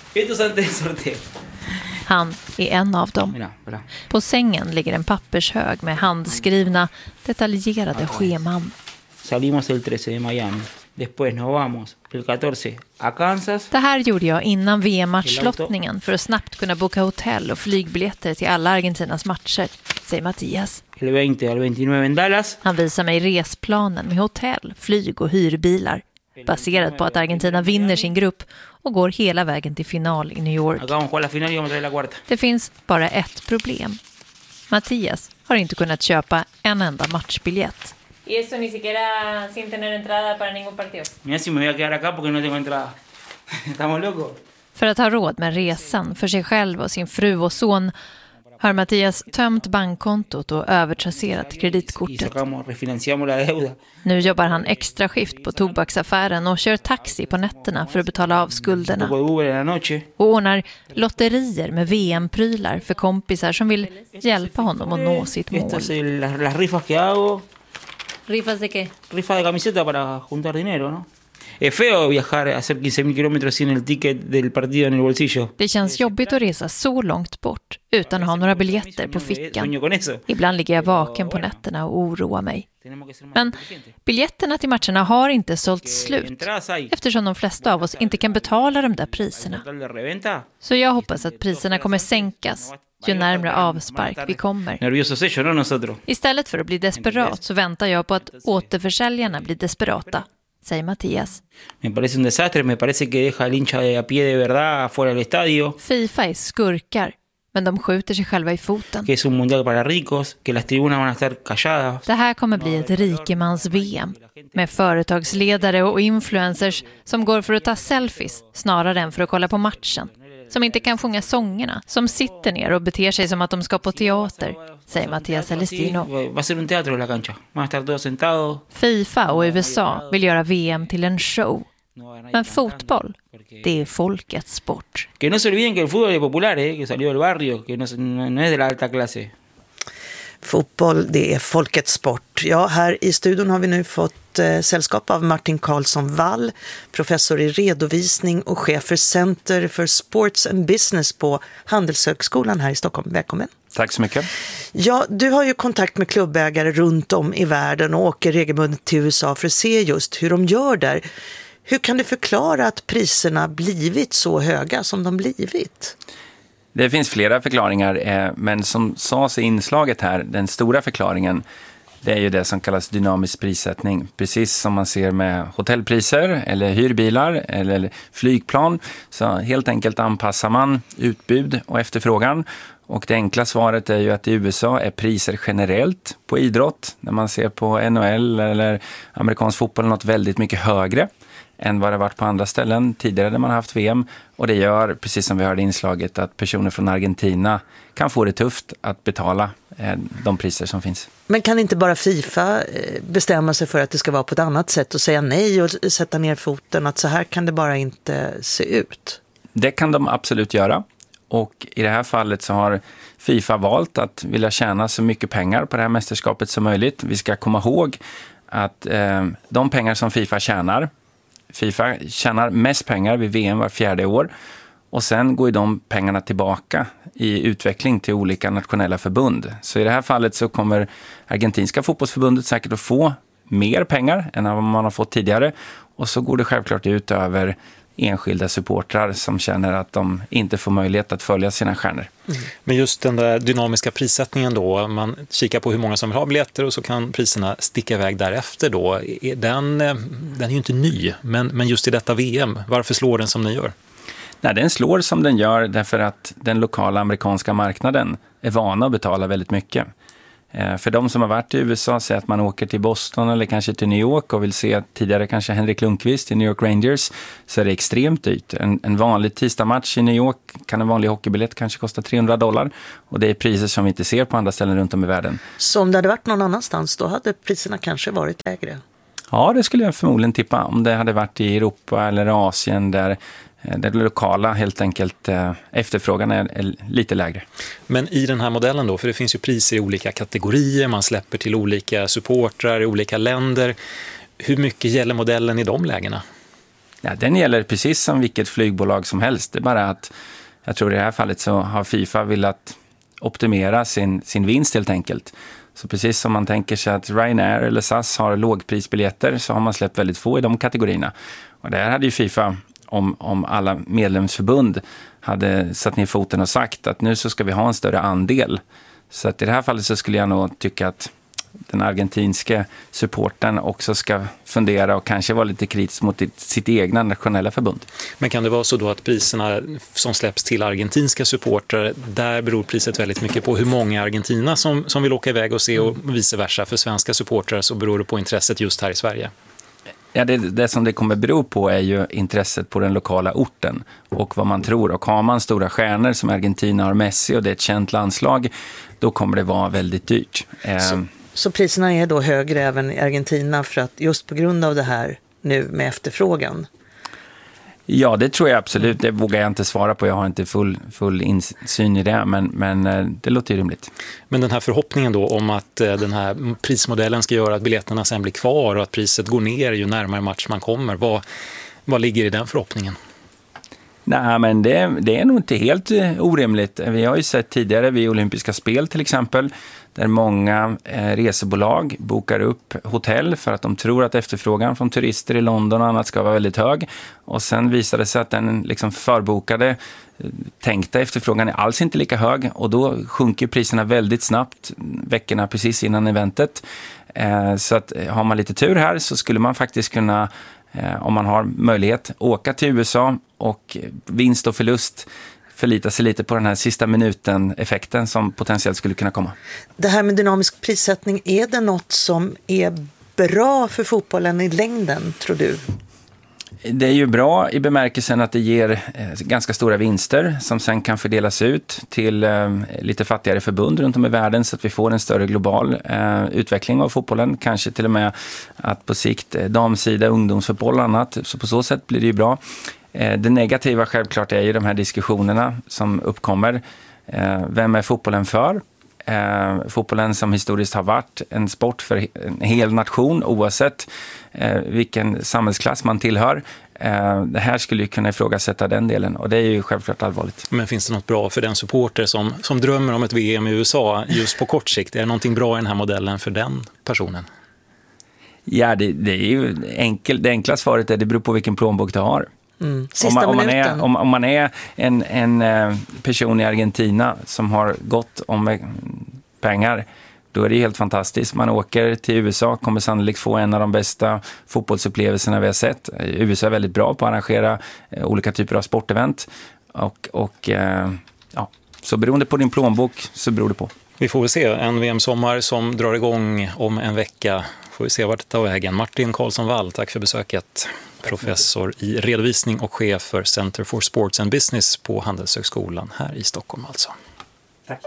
Han är en av dem. På sängen ligger en pappershög med handskrivna, detaljerade scheman. Salimos el trece de Miami. Después nos vamos el catorce a Kansas. Det här gjorde jag innan V M-matchlottningen för att snabbt kunna boka hotell och flygbiljetter till alla Argentinas matcher, säger Mattias. El veinte al veintinueve en Dallas. Han visar mig resplanen med hotell, flyg och hyrbilar, baserat på att Argentina vinner sin grupp och går hela vägen till final i New York. Det finns bara ett problem. Mattias har inte kunnat köpa en enda matchbiljett. Y eso ni siquiera sin tener entrada para ningún partido. Mira si me voy a quedar acá porque no tengo entrada. Estamos locos. För att ha råd med resan för sig själv och sin fru och son har Mattias tömt bankkontot och övertrasserat kreditkortet. Nu jobbar han extra skift på tobaksaffären och kör taxi på nätterna för att betala av skulderna. Och ordnar lotterier med V M-prylar för kompisar som vill hjälpa honom att nå sitt mål. ¿Rifas de qué? Rifa de camiseta para juntar dinero, ¿no? Es feo viajar, hacer quince mil kilómetros sin el ticket del partido en el bolsillo. Det känns jobbigt att resa så långt bort utan att ha några biljetter på fickan. Ibland ligger jag vaken på nätterna och oroar mig. Men biljetterna till matcherna har inte sålt slut eftersom de flesta av oss inte kan betala de där priserna. Så jag hoppas att priserna kommer sänkas ju närmare avspark vi kommer. Istället för att bli desperat så väntar jag på att återförsäljarna blir desperata, säger Mattias. Me parece un desastre, me parece que deja el hincha de a pie de verdad fuera del estadio. FIFA är skurkar, men de skjuter sig själva i foten. Que es un mundial para ricos, que las tribunas van a estar calladas. Det här kommer bli ett rikemans-V M med företagsledare och influencers som går för att ta selfies snarare än för att kolla på matchen. Som inte kan sjunga sångerna, som sitter ner och beter sig som att de ska på teater, säger Mattias Celestino. FIFA och U S A vill göra V M till en show. Men fotboll, det är folkets sport. Que no se olviden que el fútbol es popular, eh, que salió del barrio, que no, no es de la alta clase. Fotboll, det är folkets sport. Ja, här i studion har vi nu fått eh, sällskap av Martin Karlsson Wall, professor i redovisning och chef för Center for Sports and Business på Handelshögskolan här i Stockholm. Välkommen. Tack så mycket. Ja, du har ju kontakt med klubbägare runt om i världen och åker regelbundet till U S A för att se just hur de gör där. Hur kan du förklara att priserna blivit så höga som de blivit? Det finns flera förklaringar, men som sades i inslaget här, den stora förklaringen, det är ju det som kallas dynamisk prissättning. Precis som man ser med hotellpriser eller hyrbilar eller flygplan, så helt enkelt anpassar man utbud och efterfrågan. Och det enkla svaret är ju att i U S A är priser generellt på idrott, när man ser på N H L eller amerikansk fotboll, något väldigt mycket högre än vad det varit på andra ställen tidigare där man haft V M. Och det gör, precis som vi hörde i inslaget, att personer från Argentina kan få det tufft att betala eh, de priser som finns. Men kan inte bara FIFA bestämma sig för att det ska vara på ett annat sätt och säga nej och sätta ner foten, att så här kan det bara inte se ut? Det kan de absolut göra. Och i det här fallet så har FIFA valt att vilja tjäna så mycket pengar på det här mästerskapet som möjligt. Vi ska komma ihåg att eh, de pengar som FIFA tjänar, FIFA tjänar mest pengar vid V M var fjärde år, och sen går ju de pengarna tillbaka i utveckling till olika nationella förbund. Så i det här fallet så kommer argentinska fotbollsförbundet säkert att få mer pengar än vad man har fått tidigare, och så går det självklart ut över enskilda supportrar som känner att de inte får möjlighet att följa sina stjärnor. Mm. Men just den där dynamiska prissättningen då, man kikar på hur många som vill ha biljetter och så kan priserna sticka iväg därefter då. Den, den är ju inte ny, men, men just i detta V M, varför slår den som den gör? Nej, den slår som den gör därför att den lokala amerikanska marknaden är vana att betala väldigt mycket. För de som har varit i U S A, säger att man åker till Boston eller kanske till New York och vill se tidigare kanske Henrik Lundqvist i New York Rangers, så är det extremt dyrt. En, en vanlig tisdagmatch i New York kan en vanlig hockeybiljett kanske kosta trehundra dollar, och det är priser som vi inte ser på andra ställen runt om i världen. Så om det hade varit någon annanstans, då hade priserna kanske varit lägre? Ja, det skulle jag förmodligen tippa. Om det hade varit i Europa eller Asien där där det lokala helt enkelt efterfrågan är, är lite lägre. Men i den här modellen då, för det finns ju priser i olika kategorier, man släpper till olika supportrar i olika länder. Hur mycket gäller modellen i de lägena? Ja, den gäller precis som vilket flygbolag som helst. Det är bara att jag tror i det här fallet så har FIFA velat optimera sin, sin vinst helt enkelt. Så precis som man tänker sig att Ryanair eller S A S har lågprisbiljetter, så har man släppt väldigt få i de kategorierna. Och där hade ju FIFA, om, om alla medlemsförbund hade satt ner foten och sagt att nu så ska vi ha en större andel. Så att i det här fallet så skulle jag nog tycka att den argentinska supporten också ska fundera och kanske vara lite kritisk mot sitt egna nationella förbund. Men kan det vara så då att priserna som släpps till argentinska supportrar, där beror priset väldigt mycket på hur många Argentina som, som vill åka iväg och se, och vice versa för svenska supportrar så beror det på intresset just här i Sverige? Ja, det, det som det kommer bero på är ju intresset på den lokala orten och vad man tror. Och har man stora stjärnor som Argentina har Messi och det är ett känt landslag, då kommer det vara väldigt dyrt. Så, så priserna är då högre även i Argentina för att just på grund av det här nu med efterfrågan? Ja, det tror jag absolut. Det vågar jag inte svara på. Jag har inte full, full insyn i det, men, men det låter ju rimligt. Men den här förhoppningen då om att den här prismodellen ska göra att biljetterna sen blir kvar och att priset går ner ju närmare match man kommer, vad, vad ligger i den förhoppningen? Nej, men det, det är nog inte helt orimligt. Vi har ju sett tidigare vid olympiska spel till exempel, där många eh, resebolag bokar upp hotell för att de tror att efterfrågan från turister i London och annat ska vara väldigt hög. Och sen visade det sig att den liksom förbokade tänkta efterfrågan är alls inte lika hög, och då sjunker priserna väldigt snabbt veckorna precis innan eventet. Eh, så att har man lite tur här så skulle man faktiskt kunna, eh, om man har möjlighet, åka till U S A och vinst och förlust förlita sig lite på den här sista minuten-effekten som potentiellt skulle kunna komma. Det här med dynamisk prissättning, är det något som är bra för fotbollen i längden, tror du? Det är ju bra i bemärkelsen att det ger eh, ganska stora vinster som sen kan fördelas ut till eh, lite fattigare förbund runt om i världen, så att vi får en större global eh, utveckling av fotbollen. Kanske till och med att på sikt eh, damsida, ungdomsfotboll och annat. Så på så sätt blir det ju bra. Eh, det negativa självklart är ju de här diskussionerna som uppkommer. Eh, vem är fotbollen för? Eh, fotbollen som historiskt har varit en sport för en hel nation oavsett eh, vilken samhällsklass man tillhör. Eh, det här skulle ju kunna ifrågasätta den delen, och det är ju självklart allvarligt. Men finns det något bra för den supporter som, som drömmer om ett V M i U S A just på kort sikt? Är det någonting bra i den här modellen för den personen? Ja, det, det är ju enkel, det enkla svaret är det beror på vilken plånbok du har. Mm. Om, man, om, man är, om, om man är en, en person i Argentina som har gått om pengar, då är det helt fantastiskt. Man åker till U S A, kommer sannolikt få en av de bästa fotbollsupplevelserna vi har sett. U S A är väldigt bra på att arrangera olika typer av sportevent. Och, och ja, så beroende på din plånbok så beror det på. Vi får väl se en V M-sommar som drar igång om en vecka. Får vi se vart det tar vägen. Martin Karlsson-Wall, tack för besöket. Professor i redovisning och chef för Center for Sports and Business på Handelshögskolan här i Stockholm alltså. Tack.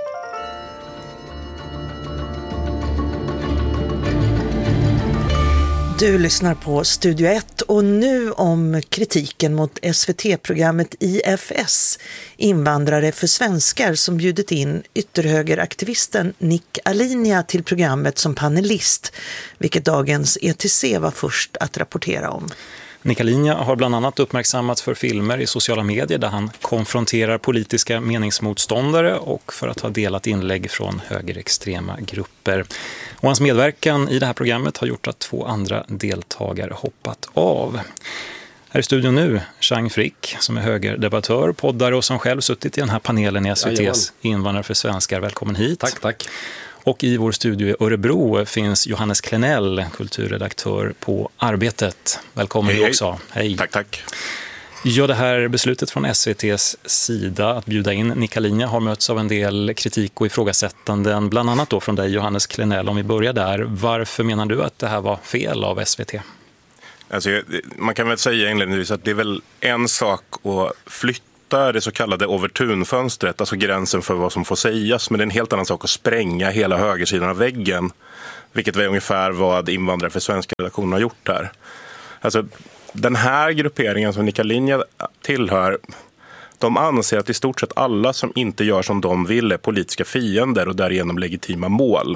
Du lyssnar på Studio ett och nu om kritiken mot S V T-programmet I F S, invandrare för svenskar, som bjudit in ytterhögeraktivisten Nick Alinea till programmet som panelist, vilket dagens E T C var först att rapportera om. Nick Alinea har bland annat uppmärksammats för filmer i sociala medier där han konfronterar politiska meningsmotståndare och för att ha delat inlägg från högerextrema grupper. Och hans medverkan i det här programmet har gjort att två andra deltagare hoppat av. Här i studion nu, Chang Frick, som är högerdebattör, poddare och som själv suttit i den här panelen i S V T:s Invandrare för svenskar. Välkommen hit. Tack, tack. Och i vår studio i Örebro finns Johannes Klenell, kulturredaktör på Arbetet. Välkommen hej, du också. Hej. Tack, tack. Ja, det här beslutet från S V T:s sida att bjuda in Nica Linja har mötts av en del kritik och ifrågasättanden, bland annat då från dig, Johannes Klenell. Om vi börjar där, varför menar du att det här var fel av S V T? Alltså, man kan väl säga inledningsvis att det är väl en sak att flytta det så kallade overtunfönstret, alltså gränsen för vad som får sägas, men det är en helt annan sak att spränga hela högersidan av väggen, vilket var ungefär vad Invandrare för svenska redaktionen har gjort här. Alltså, den här grupperingen som Nica Linja tillhör, de anser att i stort sett alla som inte gör som de vill är politiska fiender och därigenom legitima mål.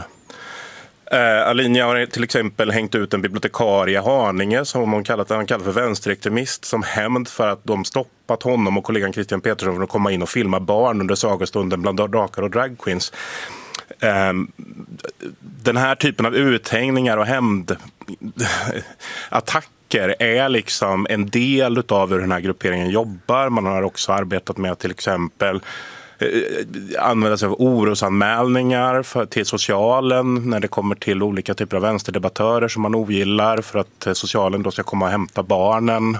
Eh, Alinja har till exempel hängt ut en bibliotekarie Haninge som hon kallat, han kallar för vänsterextremist som hämnd för att de stoppat honom och kollegan Christian Petersson från att komma in och filma barn under sagostunden bland drakar och dragqueens. Eh, den här typen av uthängningar och hämndattacker är liksom en del av hur den här grupperingen jobbar. Man har också arbetat med att till exempel använda sig av orosanmälningar för, till socialen när det kommer till olika typer av vänsterdebattörer som man ogillar för att socialen då ska komma och hämta barnen.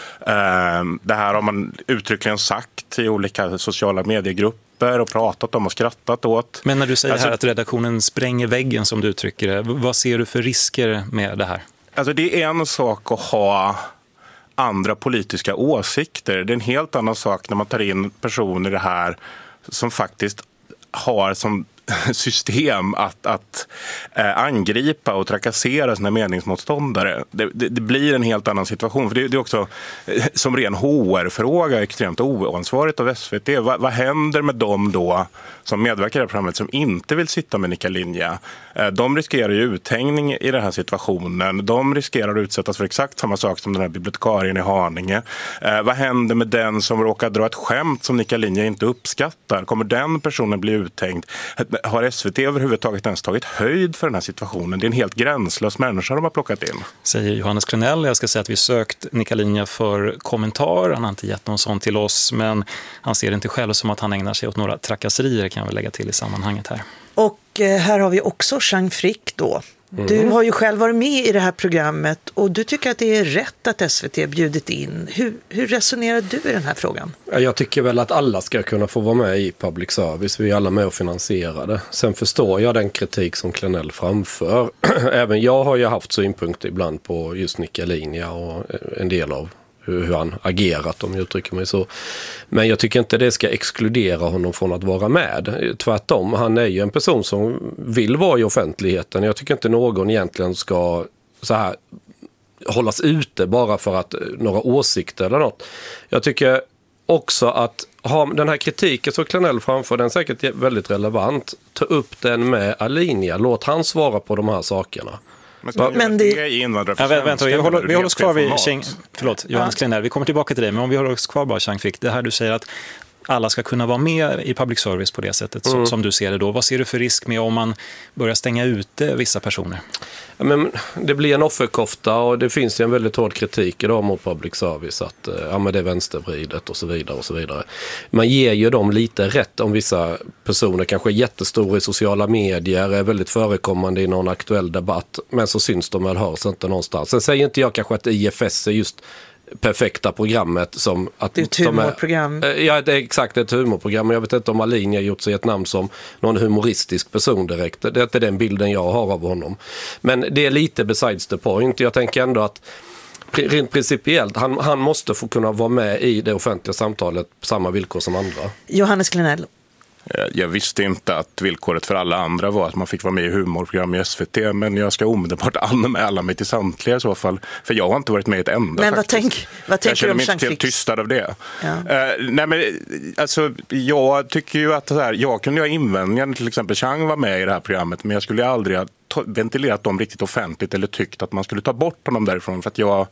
Det här har man uttryckligen sagt i olika sociala mediegrupper och pratat om och skrattat åt. Men när du säger alltså, här att redaktionen spränger väggen som du uttrycker det, vad ser du för risker med det här? Alltså det är en sak att ha andra politiska åsikter. Det är en helt annan sak när man tar in personer i det här som faktiskt har som system att, att eh, angripa och trakassera sina meningsmotståndare. Det, det, det blir en helt annan situation. För det, det är också eh, som ren H R-fråga extremt oansvarigt av S V T. Va, vad händer med dem då som medverkar i det här programmet som inte vill sitta med Nica Linja? Eh, de riskerar ju uthängning i den här situationen. De riskerar att utsättas för exakt samma sak som den här bibliotekarien i Haninge. Eh, vad händer med den som råkar dra ett skämt som Nica Linja inte uppskattar? Kommer den personen bli uthängd? Har S V T överhuvudtaget ens tagit höjd för den här situationen? Det är en helt gränslös människa de har plockat in. Säger Johannes Klenell. Jag ska säga att vi sökt Nica Linja för kommentar. Han har inte gett någon sån till oss, men han ser inte själv som att han ägnar sig åt några trakasserier, kan jag väl lägga till i sammanhanget här. Och här har vi också Jean Frick då. Du Mm. har ju själv varit med i det här programmet och du tycker att det är rätt att S V T bjudit in. Hur, hur resonerar du i den här frågan? Jag tycker väl att alla ska kunna få vara med i public service. Vi är alla med och finansierade. Sen förstår jag den kritik som Klenell framför. Även jag har ju haft synpunkter ibland på just Nica Linja och en del av hur han agerat, om jag uttrycker mig så. Men jag tycker inte det ska exkludera honom från att vara med. Tvärtom, han är ju en person som vill vara i offentligheten. Jag tycker inte någon egentligen ska så här hållas ute bara för att några åsikter eller något. Jag tycker också att ha den här kritiken som Klenell framför, den är säkert väldigt relevant. Ta upp den med Alinja. Låt han svara på de här sakerna. Men, men det är invandrare för ja, vänta, vi håller, vi håller oss kvar vid Cheng, förlåt, Johannes ja. Klenell. Vi kommer tillbaka till det, men om vi håller oss kvar bara, Chang Frick. Det här du säger att alla ska kunna vara med i public service på det sättet mm. som, som du ser det då. Vad ser du för risk med om man börjar stänga ute vissa personer? Ja, men det blir en offerkofta och det finns ju en väldigt hård kritik idag mot public service att ja, men det är vänstervridet och så vidare och så vidare. Man ger ju dem lite rätt om vissa personer kanske är jättestora i sociala medier, är väldigt förekommande i någon aktuell debatt, men så syns de eller hörs inte någonstans. Sen säger inte jag kanske att I F S är just perfekta programmet som att det är ett humorprogram. De är, ja, det är exakt ett humorprogram. Men jag vet inte om Alinja gjort sig ett namn som någon humoristisk person direkt. Det är inte den bilden jag har av honom. Men det är lite besides the point. Jag tänker ändå att rent principiellt, han, han måste få kunna vara med i det offentliga samtalet på samma villkor som andra. Johannes Klenell. Jag visste inte att villkoret för alla andra var att man fick vara med i humorprogram i S V T, men jag ska omedelbart anmäla mig till samtliga i så fall, för jag har inte varit med i ett enda. Men vad, tänk, vad tänker du om Jag känner mig inte helt tystad av det. Ja. Uh, nej men, alltså, jag tycker ju att så här, jag kunde ha invändningar när till exempel Chang var med i det här programmet, men jag skulle aldrig ha ventilerat dem riktigt offentligt eller tyckt att man skulle ta bort honom därifrån, för att jag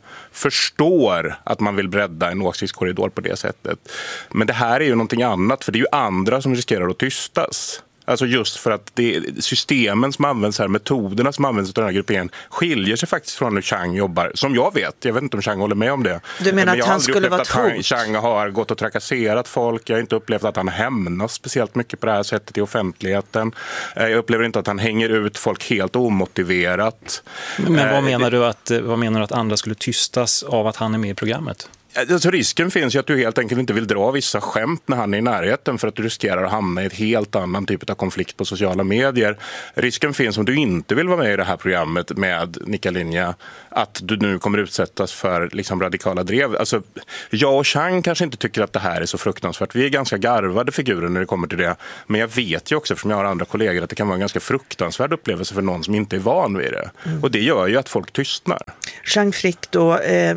förstår att man vill bredda en åsiktskorridor på det sättet. Men det här är ju någonting annat, för det är ju andra som riskerar att tystas. Alltså just för att det, systemen som används här, metoderna som används av den här gruppen skiljer sig faktiskt från hur Chang jobbar. Som jag vet, jag vet inte om Chang håller med om det. Du menar men att han skulle vara att Chang har gått och trakasserat folk. Jag har inte upplevt att han hämnas speciellt mycket på det här sättet i offentligheten. Jag upplever inte att han hänger ut folk helt omotiverat. Men vad menar du att, vad menar du att andra skulle tystas av att han är med i programmet? Alltså risken finns ju att du helt enkelt inte vill dra vissa skämt när han är i närheten för att du riskerar att hamna i ett helt annan typ av konflikt på sociala medier. Risken finns om du inte vill vara med i det här programmet med Nika Linja att du nu kommer utsättas för liksom radikala drev. Alltså, jag och Chang kanske inte tycker att det här är så fruktansvärt. Vi är ganska garvade figurer när det kommer till det. Men jag vet ju också, eftersom jag har andra kollegor, att det kan vara en ganska fruktansvärd upplevelse för någon som inte är van vid det. Mm. Och det gör ju att folk tystnar. Chang Frick då... Eh...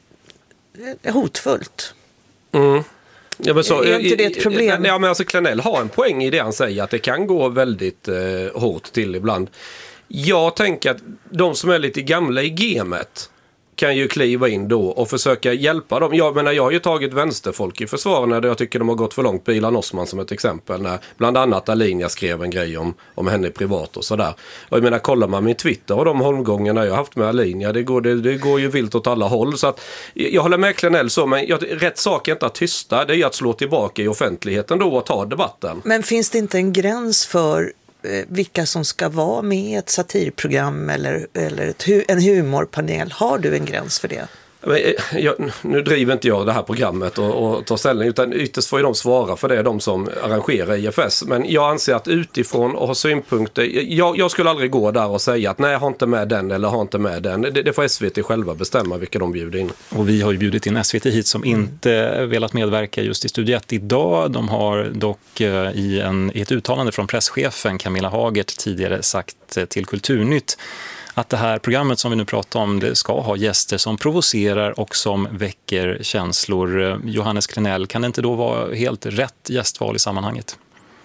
hotfullt. Mm. Ja, men så, är inte det ett problem? Ja, men alltså Klenell har en poäng i det han säger, att det kan gå väldigt eh, hårt till ibland. Jag tänker att de som är lite gamla i gamet kan ju kliva in då och försöka hjälpa dem. Jag menar, jag har ju tagit vänsterfolk i försvar när jag tycker de har gått för långt. Bilan Osman som ett exempel, när bland annat Alinja skrev en grej om, om henne privat och sådär. Och jag menar, kollar man min Twitter och de hållgångarna jag har haft med Alinja, det går, det, det går ju vilt åt alla håll. Så att, jag håller med Klenell så, men jag, rätt sak är inte att tysta, det är att slå tillbaka i offentligheten då och ta debatten. Men finns det inte en gräns för vilka som ska vara med i ett satirprogram eller, eller ett, en humorpanel? Har du en gräns för det? Jag, nu driver inte jag det här programmet och, och tar ställning, utan ytterst får ju de svara för det, är de som arrangerar I F S. Men jag anser att utifrån och ha synpunkter, jag, jag skulle aldrig gå där och säga att nej, jag har inte med den eller har inte med den. Det, det får S V T själva bestämma vilka de bjuder in. Och vi har ju bjudit in S V T hit som inte velat medverka just i Studio ett idag. De har dock i, en, i ett uttalande från presschefen Camilla Hagert tidigare sagt till Kulturnytt att det här programmet som vi nu pratar om, det ska ha gäster som provocerar och som väcker känslor. Johannes Klenell, kan det inte då vara helt rätt gästval i sammanhanget?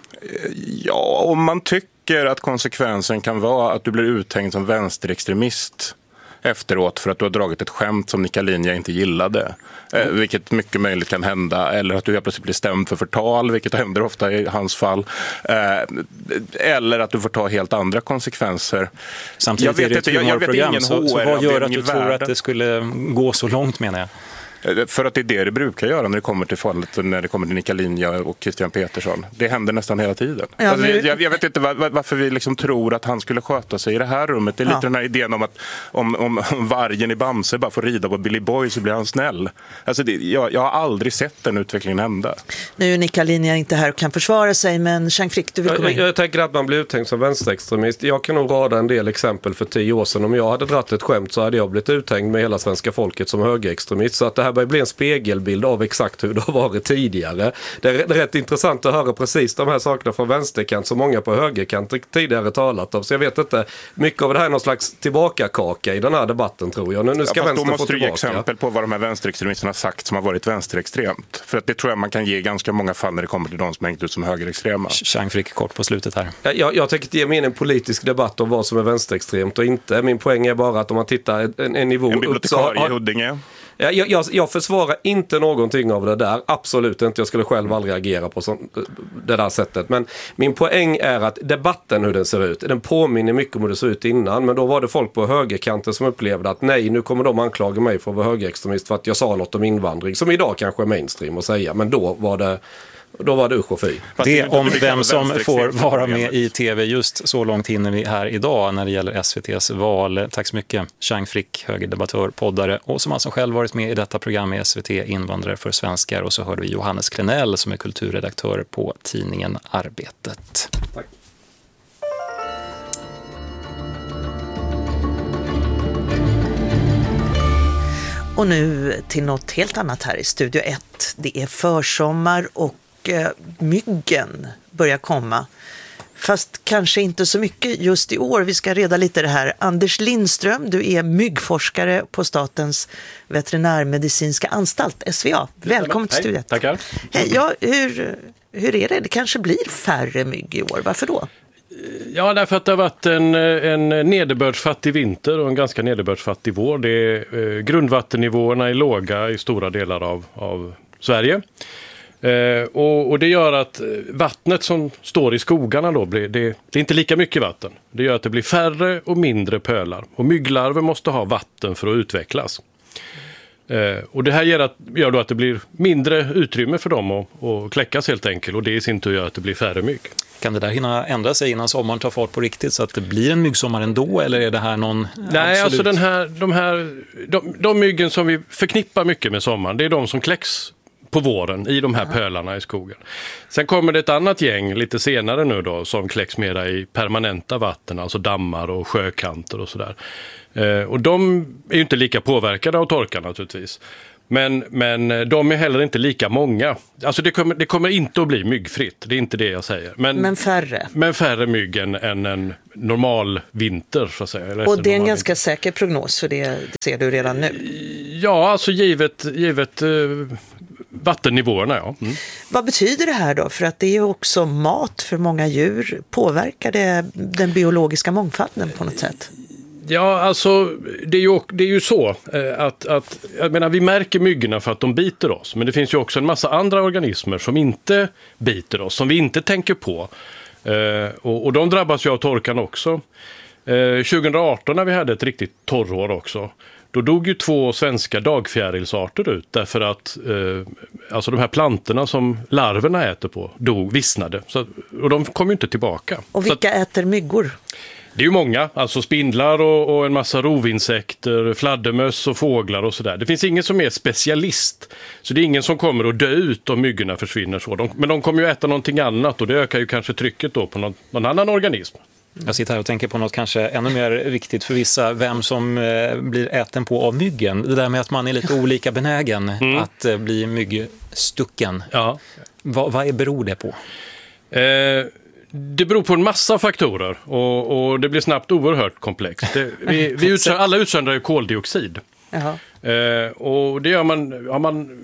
Ja, om man tycker att konsekvensen kan vara att du blir uthängd som vänsterextremist efteråt för att du har dragit ett skämt som Nika Linja inte gillade, eh, vilket mycket möjligt kan hända, eller att du helt plötsligt blir stämd för förtal, vilket händer ofta i hans fall, eh, eller att du får ta helt andra konsekvenser. Samtidigt jag vet är det ett humorprogram, så, så vad gör att du tror att det skulle gå så långt, menar jag? För att det är det det brukar göra när det kommer till fallet, när det kommer till Nika Linja och Christian Petersson. Det händer nästan hela tiden. Ja, alltså, men... jag, jag vet inte var, varför vi liksom tror att han skulle sköta sig i det här rummet. Det är lite ja. den här idén om att om, om, om vargen i Bamse bara får rida på Billy Boy så blir han snäll. Alltså det, jag, jag har aldrig sett den utvecklingen hända. Nu är Nika Linja inte här och kan försvara sig, men Chang Frick, du vill komma in. Jag, jag tänker att man blir uttänkt som vänsterextremist. Jag kan nog rada en del exempel för tio år sedan. Om jag hade dratt ett skämt så hade jag blivit uthängd med hela svenska folket som högerextremist. Så att det här börjar bli en spegel bild av exakt hur det har varit tidigare. Det är, det är rätt intressant att höra precis de här sakerna från vänsterkant som många på högerkant tidigare talat om. Så jag vet inte, mycket av det här är någon slags tillbakakaka i den här debatten, tror jag. Nu, nu ska ja, vänster då måste få du ge exempel på vad de här vänsterextremisterna har sagt som har varit vänsterextremt. För att det tror jag man kan ge ganska många fall när det kommer till de som hängt ut som högerextrema. Chang Frick, kort på slutet här. Jag, jag tänker inte ge mig in en politisk debatt om vad som är vänsterextremt och inte. Min poäng är bara att om man tittar en, en nivå en bibliotekarie i Huddinge. Jag, jag, jag försvarar inte någonting av det där, absolut inte. Jag skulle själv aldrig agera på sånt, det där sättet. Men min poäng är att debatten, hur den ser ut, den påminner mycket om hur det såg ut innan. Men då var det folk på högerkanten som upplevde att nej, nu kommer de anklaga mig för att vara högerextremist för att jag sa något om invandring, som idag kanske är mainstream att säga. Men då var det... Då var det usch och fy. Det om vem som får vara med i tv, just så långt hinner vi här idag när det gäller S V T:s val. Tack så mycket, Chang Frick, högerdebattör, poddare och som alltså själv varit med i detta program med S V T Invandrare för svenskar. Och så hörde vi Johannes Klenell som är kulturredaktör på tidningen Arbetet. Tack. Och nu till något helt annat här i Studio ett. Det är försommar och eh, myggen börjar komma. Fast kanske inte så mycket just i år. Vi ska reda lite det här. Anders Lindström, du är myggforskare på Statens veterinärmedicinska anstalt, S V A. Välkommen till Studio ett. Tackar. Hej, ja, hur, hur är det? Det kanske blir färre mygg i år. Varför då? Ja, därför att det har varit en, en nederbördsfattig vinter och en ganska nederbördsfattig vår. Det är, eh, grundvattennivåerna är låga i stora delar av, av Sverige. Eh, och, och det gör att vattnet som står i skogarna då, blir, det, det är inte lika mycket vatten. Det gör att det blir färre och mindre pölar. Och mygglarver måste ha vatten för att utvecklas. Eh, och det här gör, att, gör då att det blir mindre utrymme för dem att, att kläckas helt enkelt. Och det i sin tur gör att det blir färre mygg. Kan det där hinna ändra sig innan sommaren tar fart på riktigt så att det blir en myggsommar ändå, eller är det här någon Nej, absolut... alltså den här, de här de, de myggen som vi förknippar mycket med sommaren, det är de som kläcks på våren i de här pölarna i skogen. Sen kommer det ett annat gäng lite senare nu då som kläcks mera i permanenta vatten, alltså dammar och sjökanter och sådär. Eh, och de är ju inte lika påverkade av torkan naturligtvis. Men, men de är heller inte lika många. Alltså det kommer, det kommer inte att bli myggfritt, det är inte det jag säger. Men, men färre. Men färre mygg än, än en normal vinter så att säga. Eller och det är en ganska vinter. säker prognos, för det, det ser du redan nu. Ja, alltså givet, givet uh, vattennivåerna, ja. Mm. Vad betyder det här då? För att det är ju också mat för många djur. Påverkar det den biologiska mångfalden på något sätt? Ja, alltså det är ju, det är ju så eh, att, att jag menar, vi märker myggorna för att de biter oss. Men det finns ju också en massa andra organismer som inte biter oss, som vi inte tänker på. Eh, och, och de drabbas ju av torkan också. Eh, tjugohundraarton när vi hade ett riktigt torrår också, då dog ju två svenska dagfjärilsarter ut därför att eh, alltså de här plantorna som larverna äter på dog, vissnade. Så, och de kom ju inte tillbaka. Och vilka så, äter myggor? Det är ju många, alltså spindlar och, och en massa rovinsekter, fladdermöss och fåglar och sådär. Det finns ingen som är specialist, så det är ingen som kommer att dö ut om myggorna försvinner så. De, men de kommer ju äta någonting annat och det ökar ju kanske trycket då på någon, någon annan organism. Jag sitter här och tänker på något kanske ännu mer viktigt för vissa, vem som eh, blir äten på av myggen. Det där med att man är lite olika benägen mm. att eh, bli myggstucken. Ja. Va, vad beror det på? Eh... Det beror på en massa faktorer och, och det blir snabbt oerhört komplext. Det, vi, vi utsöndrar, alla utsöndrar ju koldioxid. Eh, och det gör man, har man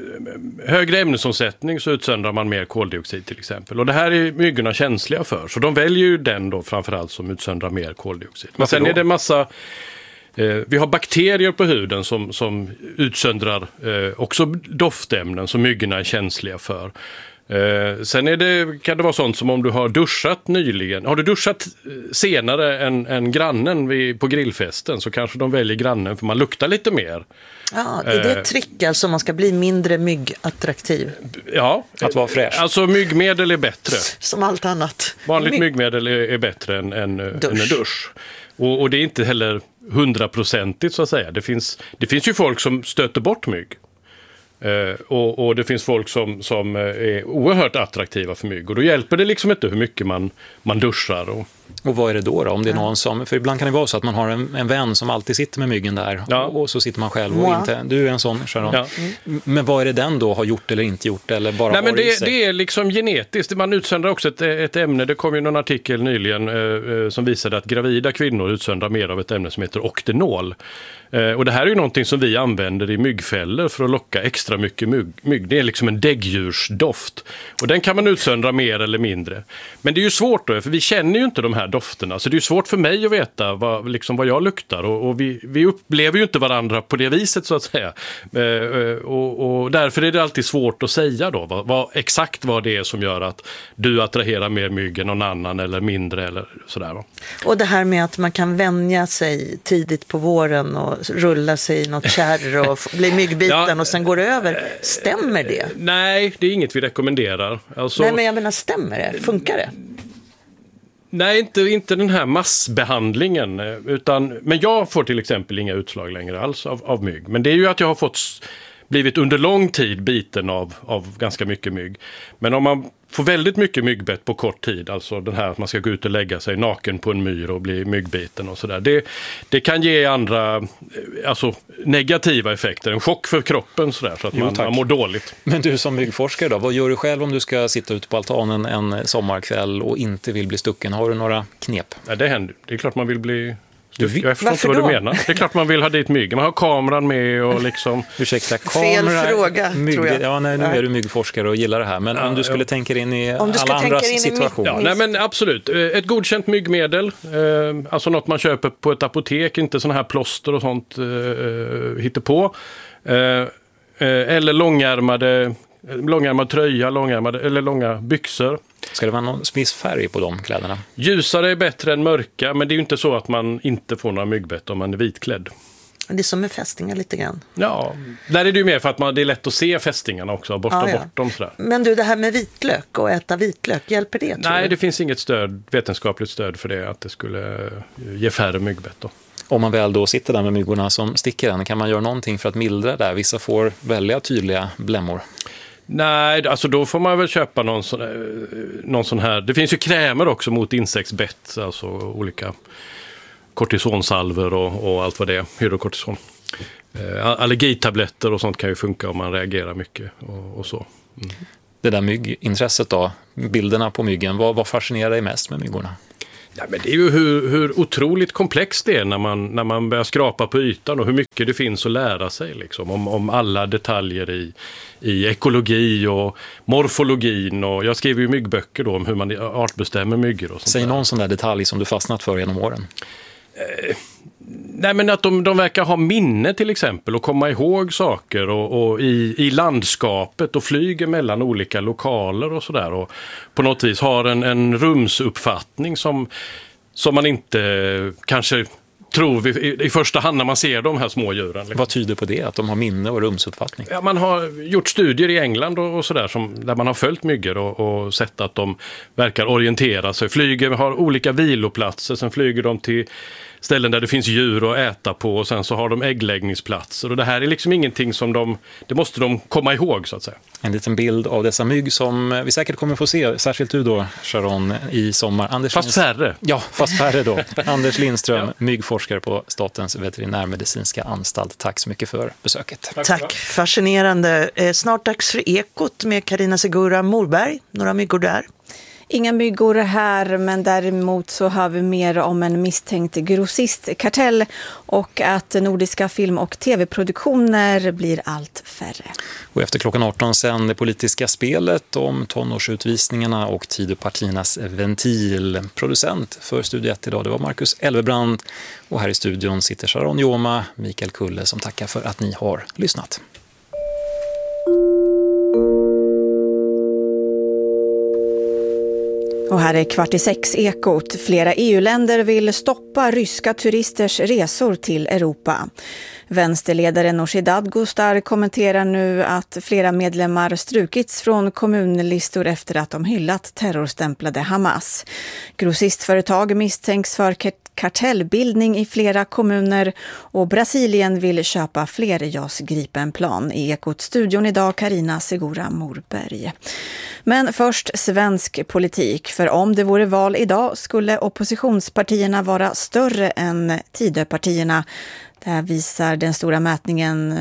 högre ämnesomsättning så utsöndrar man mer koldioxid till exempel. Och det här är myggorna känsliga för, så de väljer ju den då framförallt som utsöndrar mer koldioxid. Men sen är det massa... Eh, vi har bakterier på huden som, som utsöndrar eh, också doftämnen som myggorna är känsliga för. Eh, sen är det, kan det vara sånt som om du har duschat nyligen. Har du duschat senare än, än grannen vid, på grillfesten, så kanske de väljer grannen för man luktar lite mer. Ja, är det ett trick alltså, man ska bli mindre myggattraktiv? Ja, att vara fräsch. Alltså myggmedel är bättre. Som allt annat. Vanligt My- myggmedel är, är bättre än, än, dusch. än en dusch. Och, och det är inte heller hundraprocentigt så att säga. Det finns, det finns ju folk som stöter bort mygg. Uh, och, och det finns folk som, som är oerhört attraktiva för mygg. Och då hjälper det liksom inte hur mycket man, man duschar. Och... och vad är det då, då? Om det är någon som, för ibland kan det vara så att man har en, en vän som alltid sitter med myggen där. Ja. Och, och så sitter man själv och Moi. inte. Du är en sån, Sharon. Ja. Mm. Men vad är det den då har gjort eller inte gjort? Eller bara Nej, men det, det, det är liksom genetiskt. Man utsöndrar också ett, ett ämne. Det kom ju någon artikel nyligen eh, som visade att gravida kvinnor utsöndrar mer av ett ämne som heter oktenol. Eh, och det här är ju någonting som vi använder i myggfällor för att locka extra mycket mygg. mygg. Det är liksom en däggdjursdoft. Och den kan man utsöndra mer eller mindre. Men det är ju svårt då, för vi känner ju inte de här dofterna. Så det är ju svårt för mig att veta vad, liksom vad jag luktar. Och, och vi, vi upplever ju inte varandra på det viset så att säga. Eh, och, och därför är det alltid svårt att säga då. Vad, vad, exakt vad det är som gör att du attraherar mer mygg än någon annan eller mindre eller sådär. Va? Och det här med att man kan vänja sig tidigt på våren och rulla sig i något kärr och bli myggbiten ja, och sen går det över. Stämmer det? Nej, det är inget vi rekommenderar. Alltså, nej, men jag menar, stämmer det? Funkar det? Nej, inte, inte den här massbehandlingen. Utan, men jag får till exempel inga utslag längre alls av, av mygg. Men det är ju att jag har fått blivit under lång tid biten av, av ganska mycket mygg. Men om man får väldigt mycket myggbett på kort tid, alltså den här att man ska gå ut och lägga sig naken på en myr och bli myggbiten och sådär. Det, det kan ge andra alltså, negativa effekter, en chock för kroppen sådär, så att jo, man, man mår dåligt. Men du som myggforskare då, vad gör du själv om du ska sitta ute på altanen en sommarkväll och inte vill bli stucken? Har du några knep? Ja, det händer. Det är klart man vill bli... Du, jag förstår inte vad då? Du menar. Det är klart man vill ha dit mygg. Man har kameran med och liksom... Ursäkta, kamera... Fel fråga, mygg, tror jag. Ja, nej, nu är du myggforskare och gillar det här. Men ja, om du skulle ja. tänka in i om alla andras situation. Ja, nej, men absolut. Ett godkänt myggmedel. Eh, alltså något man köper på ett apotek. Inte såna här plåster och sånt eh, hittepå. Eh, eh, eller långärmade... långärmad tröja, långärmade, eller långa byxor. Ska det vara någon viss färg på de kläderna? Ljusare är bättre än mörka, men det är ju inte så att man inte får några myggbett om man är vitklädd. Det är som med fästingar lite grann. Ja, där är det ju mer för att man, det är lätt att se fästingarna också, borsta ja, ja. bort dem sådär. Men du, det här med vitlök och äta vitlök, hjälper det? Nej, du? det finns inget stöd, vetenskapligt stöd för det, att det skulle ge färre myggbett då. Om man väl då sitter där med myggorna som sticker en, kan man göra någonting för att mildra det? Vissa får väldigt tydliga blämmor. Nej, alltså då får man väl köpa någon sån, någon sån här. Det finns ju krämer också mot insektsbett, alltså olika kortisonsalver och, och allt vad det är, hydrokortison. Eh, allergitabletter och sånt kan ju funka om man reagerar mycket och, och så. Mm. Det där myggintresset då, bilderna på myggen, vad, vad fascinerar dig mest med myggorna? Ja, men det är ju hur, hur otroligt komplext det är när man, när man börjar skrapa på ytan och hur mycket det finns att lära sig liksom, om, om alla detaljer i, i ekologi och morfologin. Och jag skriver ju myggböcker då om hur man artbestämmer myggor. Och sånt. Säg någon sån där detalj som du fastnat för genom åren. Eh, nej, men att de, de verkar ha minne till exempel och komma ihåg saker och, och i, i landskapet och flyger mellan olika lokaler och sådär. Och på något vis har en, en rumsuppfattning som, som man inte kanske tror vi, i, i första hand när man ser de här små djuren. Liksom. Vad tyder på det, att de har minne och rumsuppfattning? Ja, man har gjort studier i England och, och sådär som, där man har följt myggor och, och sett att de verkar orientera sig. Flyger har olika viloplatser, sen flyger de till ställen där det finns djur att äta på och sen så har de äggläggningsplatser. Och det här är liksom ingenting som de, det måste de komma ihåg så att säga. En liten bild av dessa mygg som vi säkert kommer få se, särskilt du då, Sharon, i sommar. Anders fast färre. Ja, fast färre då. Anders Lindström, ja. myggforskare på Statens veterinärmedicinska anstalt. Tack så mycket för besöket. Tack, Tack. Fascinerande. Snart dags för Ekot med Carina Segura Morberg. Några myggor där. Inga myggor här, men däremot så har vi mer om en misstänkt grossistkartell och att nordiska film- och tv-produktioner blir allt färre. Och efter klockan arton sen det politiska spelet om tonårsutvisningarna och Tidöpartiernas ventil. Producent för Studio ett idag, det var Marcus Elvebrand. Och här i studion sitter Sharon Joma, Mikael Kulle som tackar för att ni har lyssnat. Och här är kvart i sex Ekot. Flera E U-länder vill stoppa ryska turisters resor till Europa. Vänsterledaren Nooshi Dadgostar kommenterar nu att flera medlemmar strukits från kommunlistor efter att de hyllat terrorstämplade Hamas. Grossistföretag misstänks för kartellbildning i flera kommuner och Brasilien vill köpa fler JAS Gripenplan. I Ekot-studion idag Carina Segura Morberg. Men först svensk politik, för om det vore val idag skulle oppositionspartierna vara större än Tidöpartierna. Det här visar den stora mätningen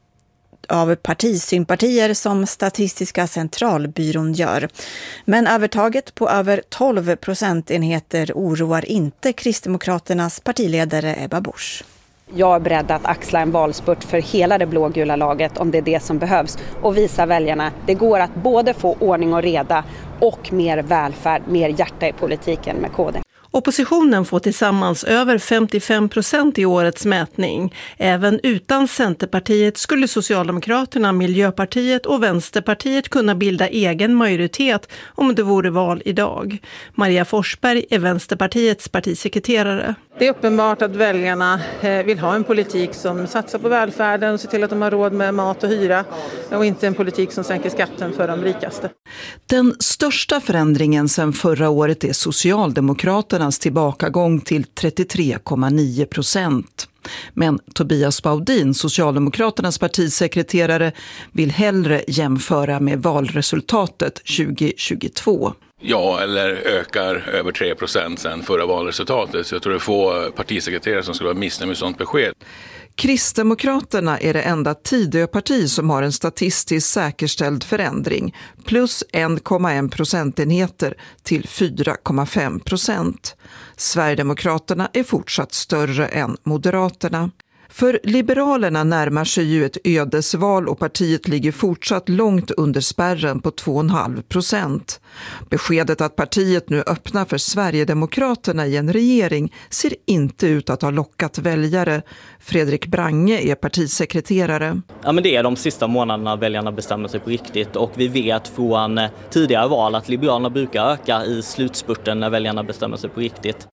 av partisympatier som Statistiska centralbyrån gör. Men övertaget på över tolv procentenheter oroar inte Kristdemokraternas partiledare Ebba Busch. Jag är beredd att axla en valspurt för hela det blågula laget om det är det som behövs och visa väljarna det går att både få ordning och reda och mer välfärd, mer hjärta i politiken med K D. Oppositionen får tillsammans över femtiofem procent i årets mätning. Även utan Centerpartiet skulle Socialdemokraterna, Miljöpartiet och Vänsterpartiet kunna bilda egen majoritet om det vore val idag. Maria Forsberg är Vänsterpartiets partisekreterare. Det är uppenbart att väljarna vill ha en politik som satsar på välfärden och ser till att de har råd med mat och hyra och inte en politik som sänker skatten för de rikaste. Den största förändringen sedan förra året är Socialdemokraternas tillbakagång till trettiotre komma nio procent. Men Tobias Baudin, Socialdemokraternas partisekreterare, vill hellre jämföra med valresultatet tjugo tjugotvå. Ja, eller ökar över tre procent sedan förra valresultatet. Så jag tror det är få partisekreterare som skulle vara missnöjda med sånt besked. Kristdemokraterna är det enda Tidöparti som har en statistiskt säkerställd förändring, plus en komma en procentenheter till fyra komma fem procent. Sverigedemokraterna är fortsatt större än Moderaterna. För Liberalerna närmar sig ju ett ödesval och partiet ligger fortsatt långt under spärren på två komma fem procent. Beskedet att partiet nu öppnar för Sverigedemokraterna i en regering ser inte ut att ha lockat väljare. Fredrik Brange är partisekreterare. Ja, men det är de sista månaderna väljarna bestämmer sig på riktigt och vi vet från tidigare val att Liberalerna brukar öka i slutspurten när väljarna bestämmer sig på riktigt.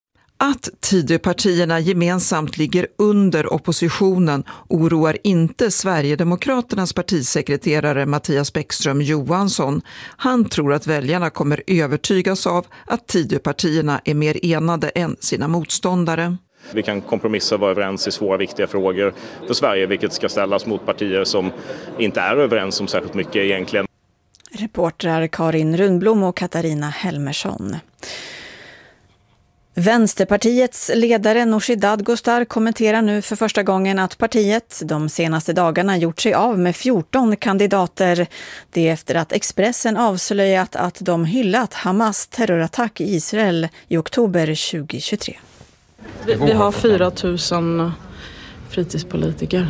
Att Tidöpartierna gemensamt ligger under oppositionen oroar inte Sverigedemokraternas partisekreterare Mattias Bäckström Johansson. Han tror att väljarna kommer övertygas av att Tidöpartierna är mer enade än sina motståndare. Vi kan kompromissa och vara överens i svåra viktiga frågor för Sverige, vilket ska ställas mot partier som inte är överens om särskilt mycket egentligen. Reportrar Karin Rundblom och Katarina Helmersson. Vänsterpartiets ledare Nooshi Dadgostar kommenterar nu för första gången att partiet de senaste dagarna gjort sig av med fjorton kandidater. Det efter att Expressen avslöjat att de hyllat Hamas terrorattack i Israel i oktober tjugohundratjugotre. Vi, vi har fyra tusen fritidspolitiker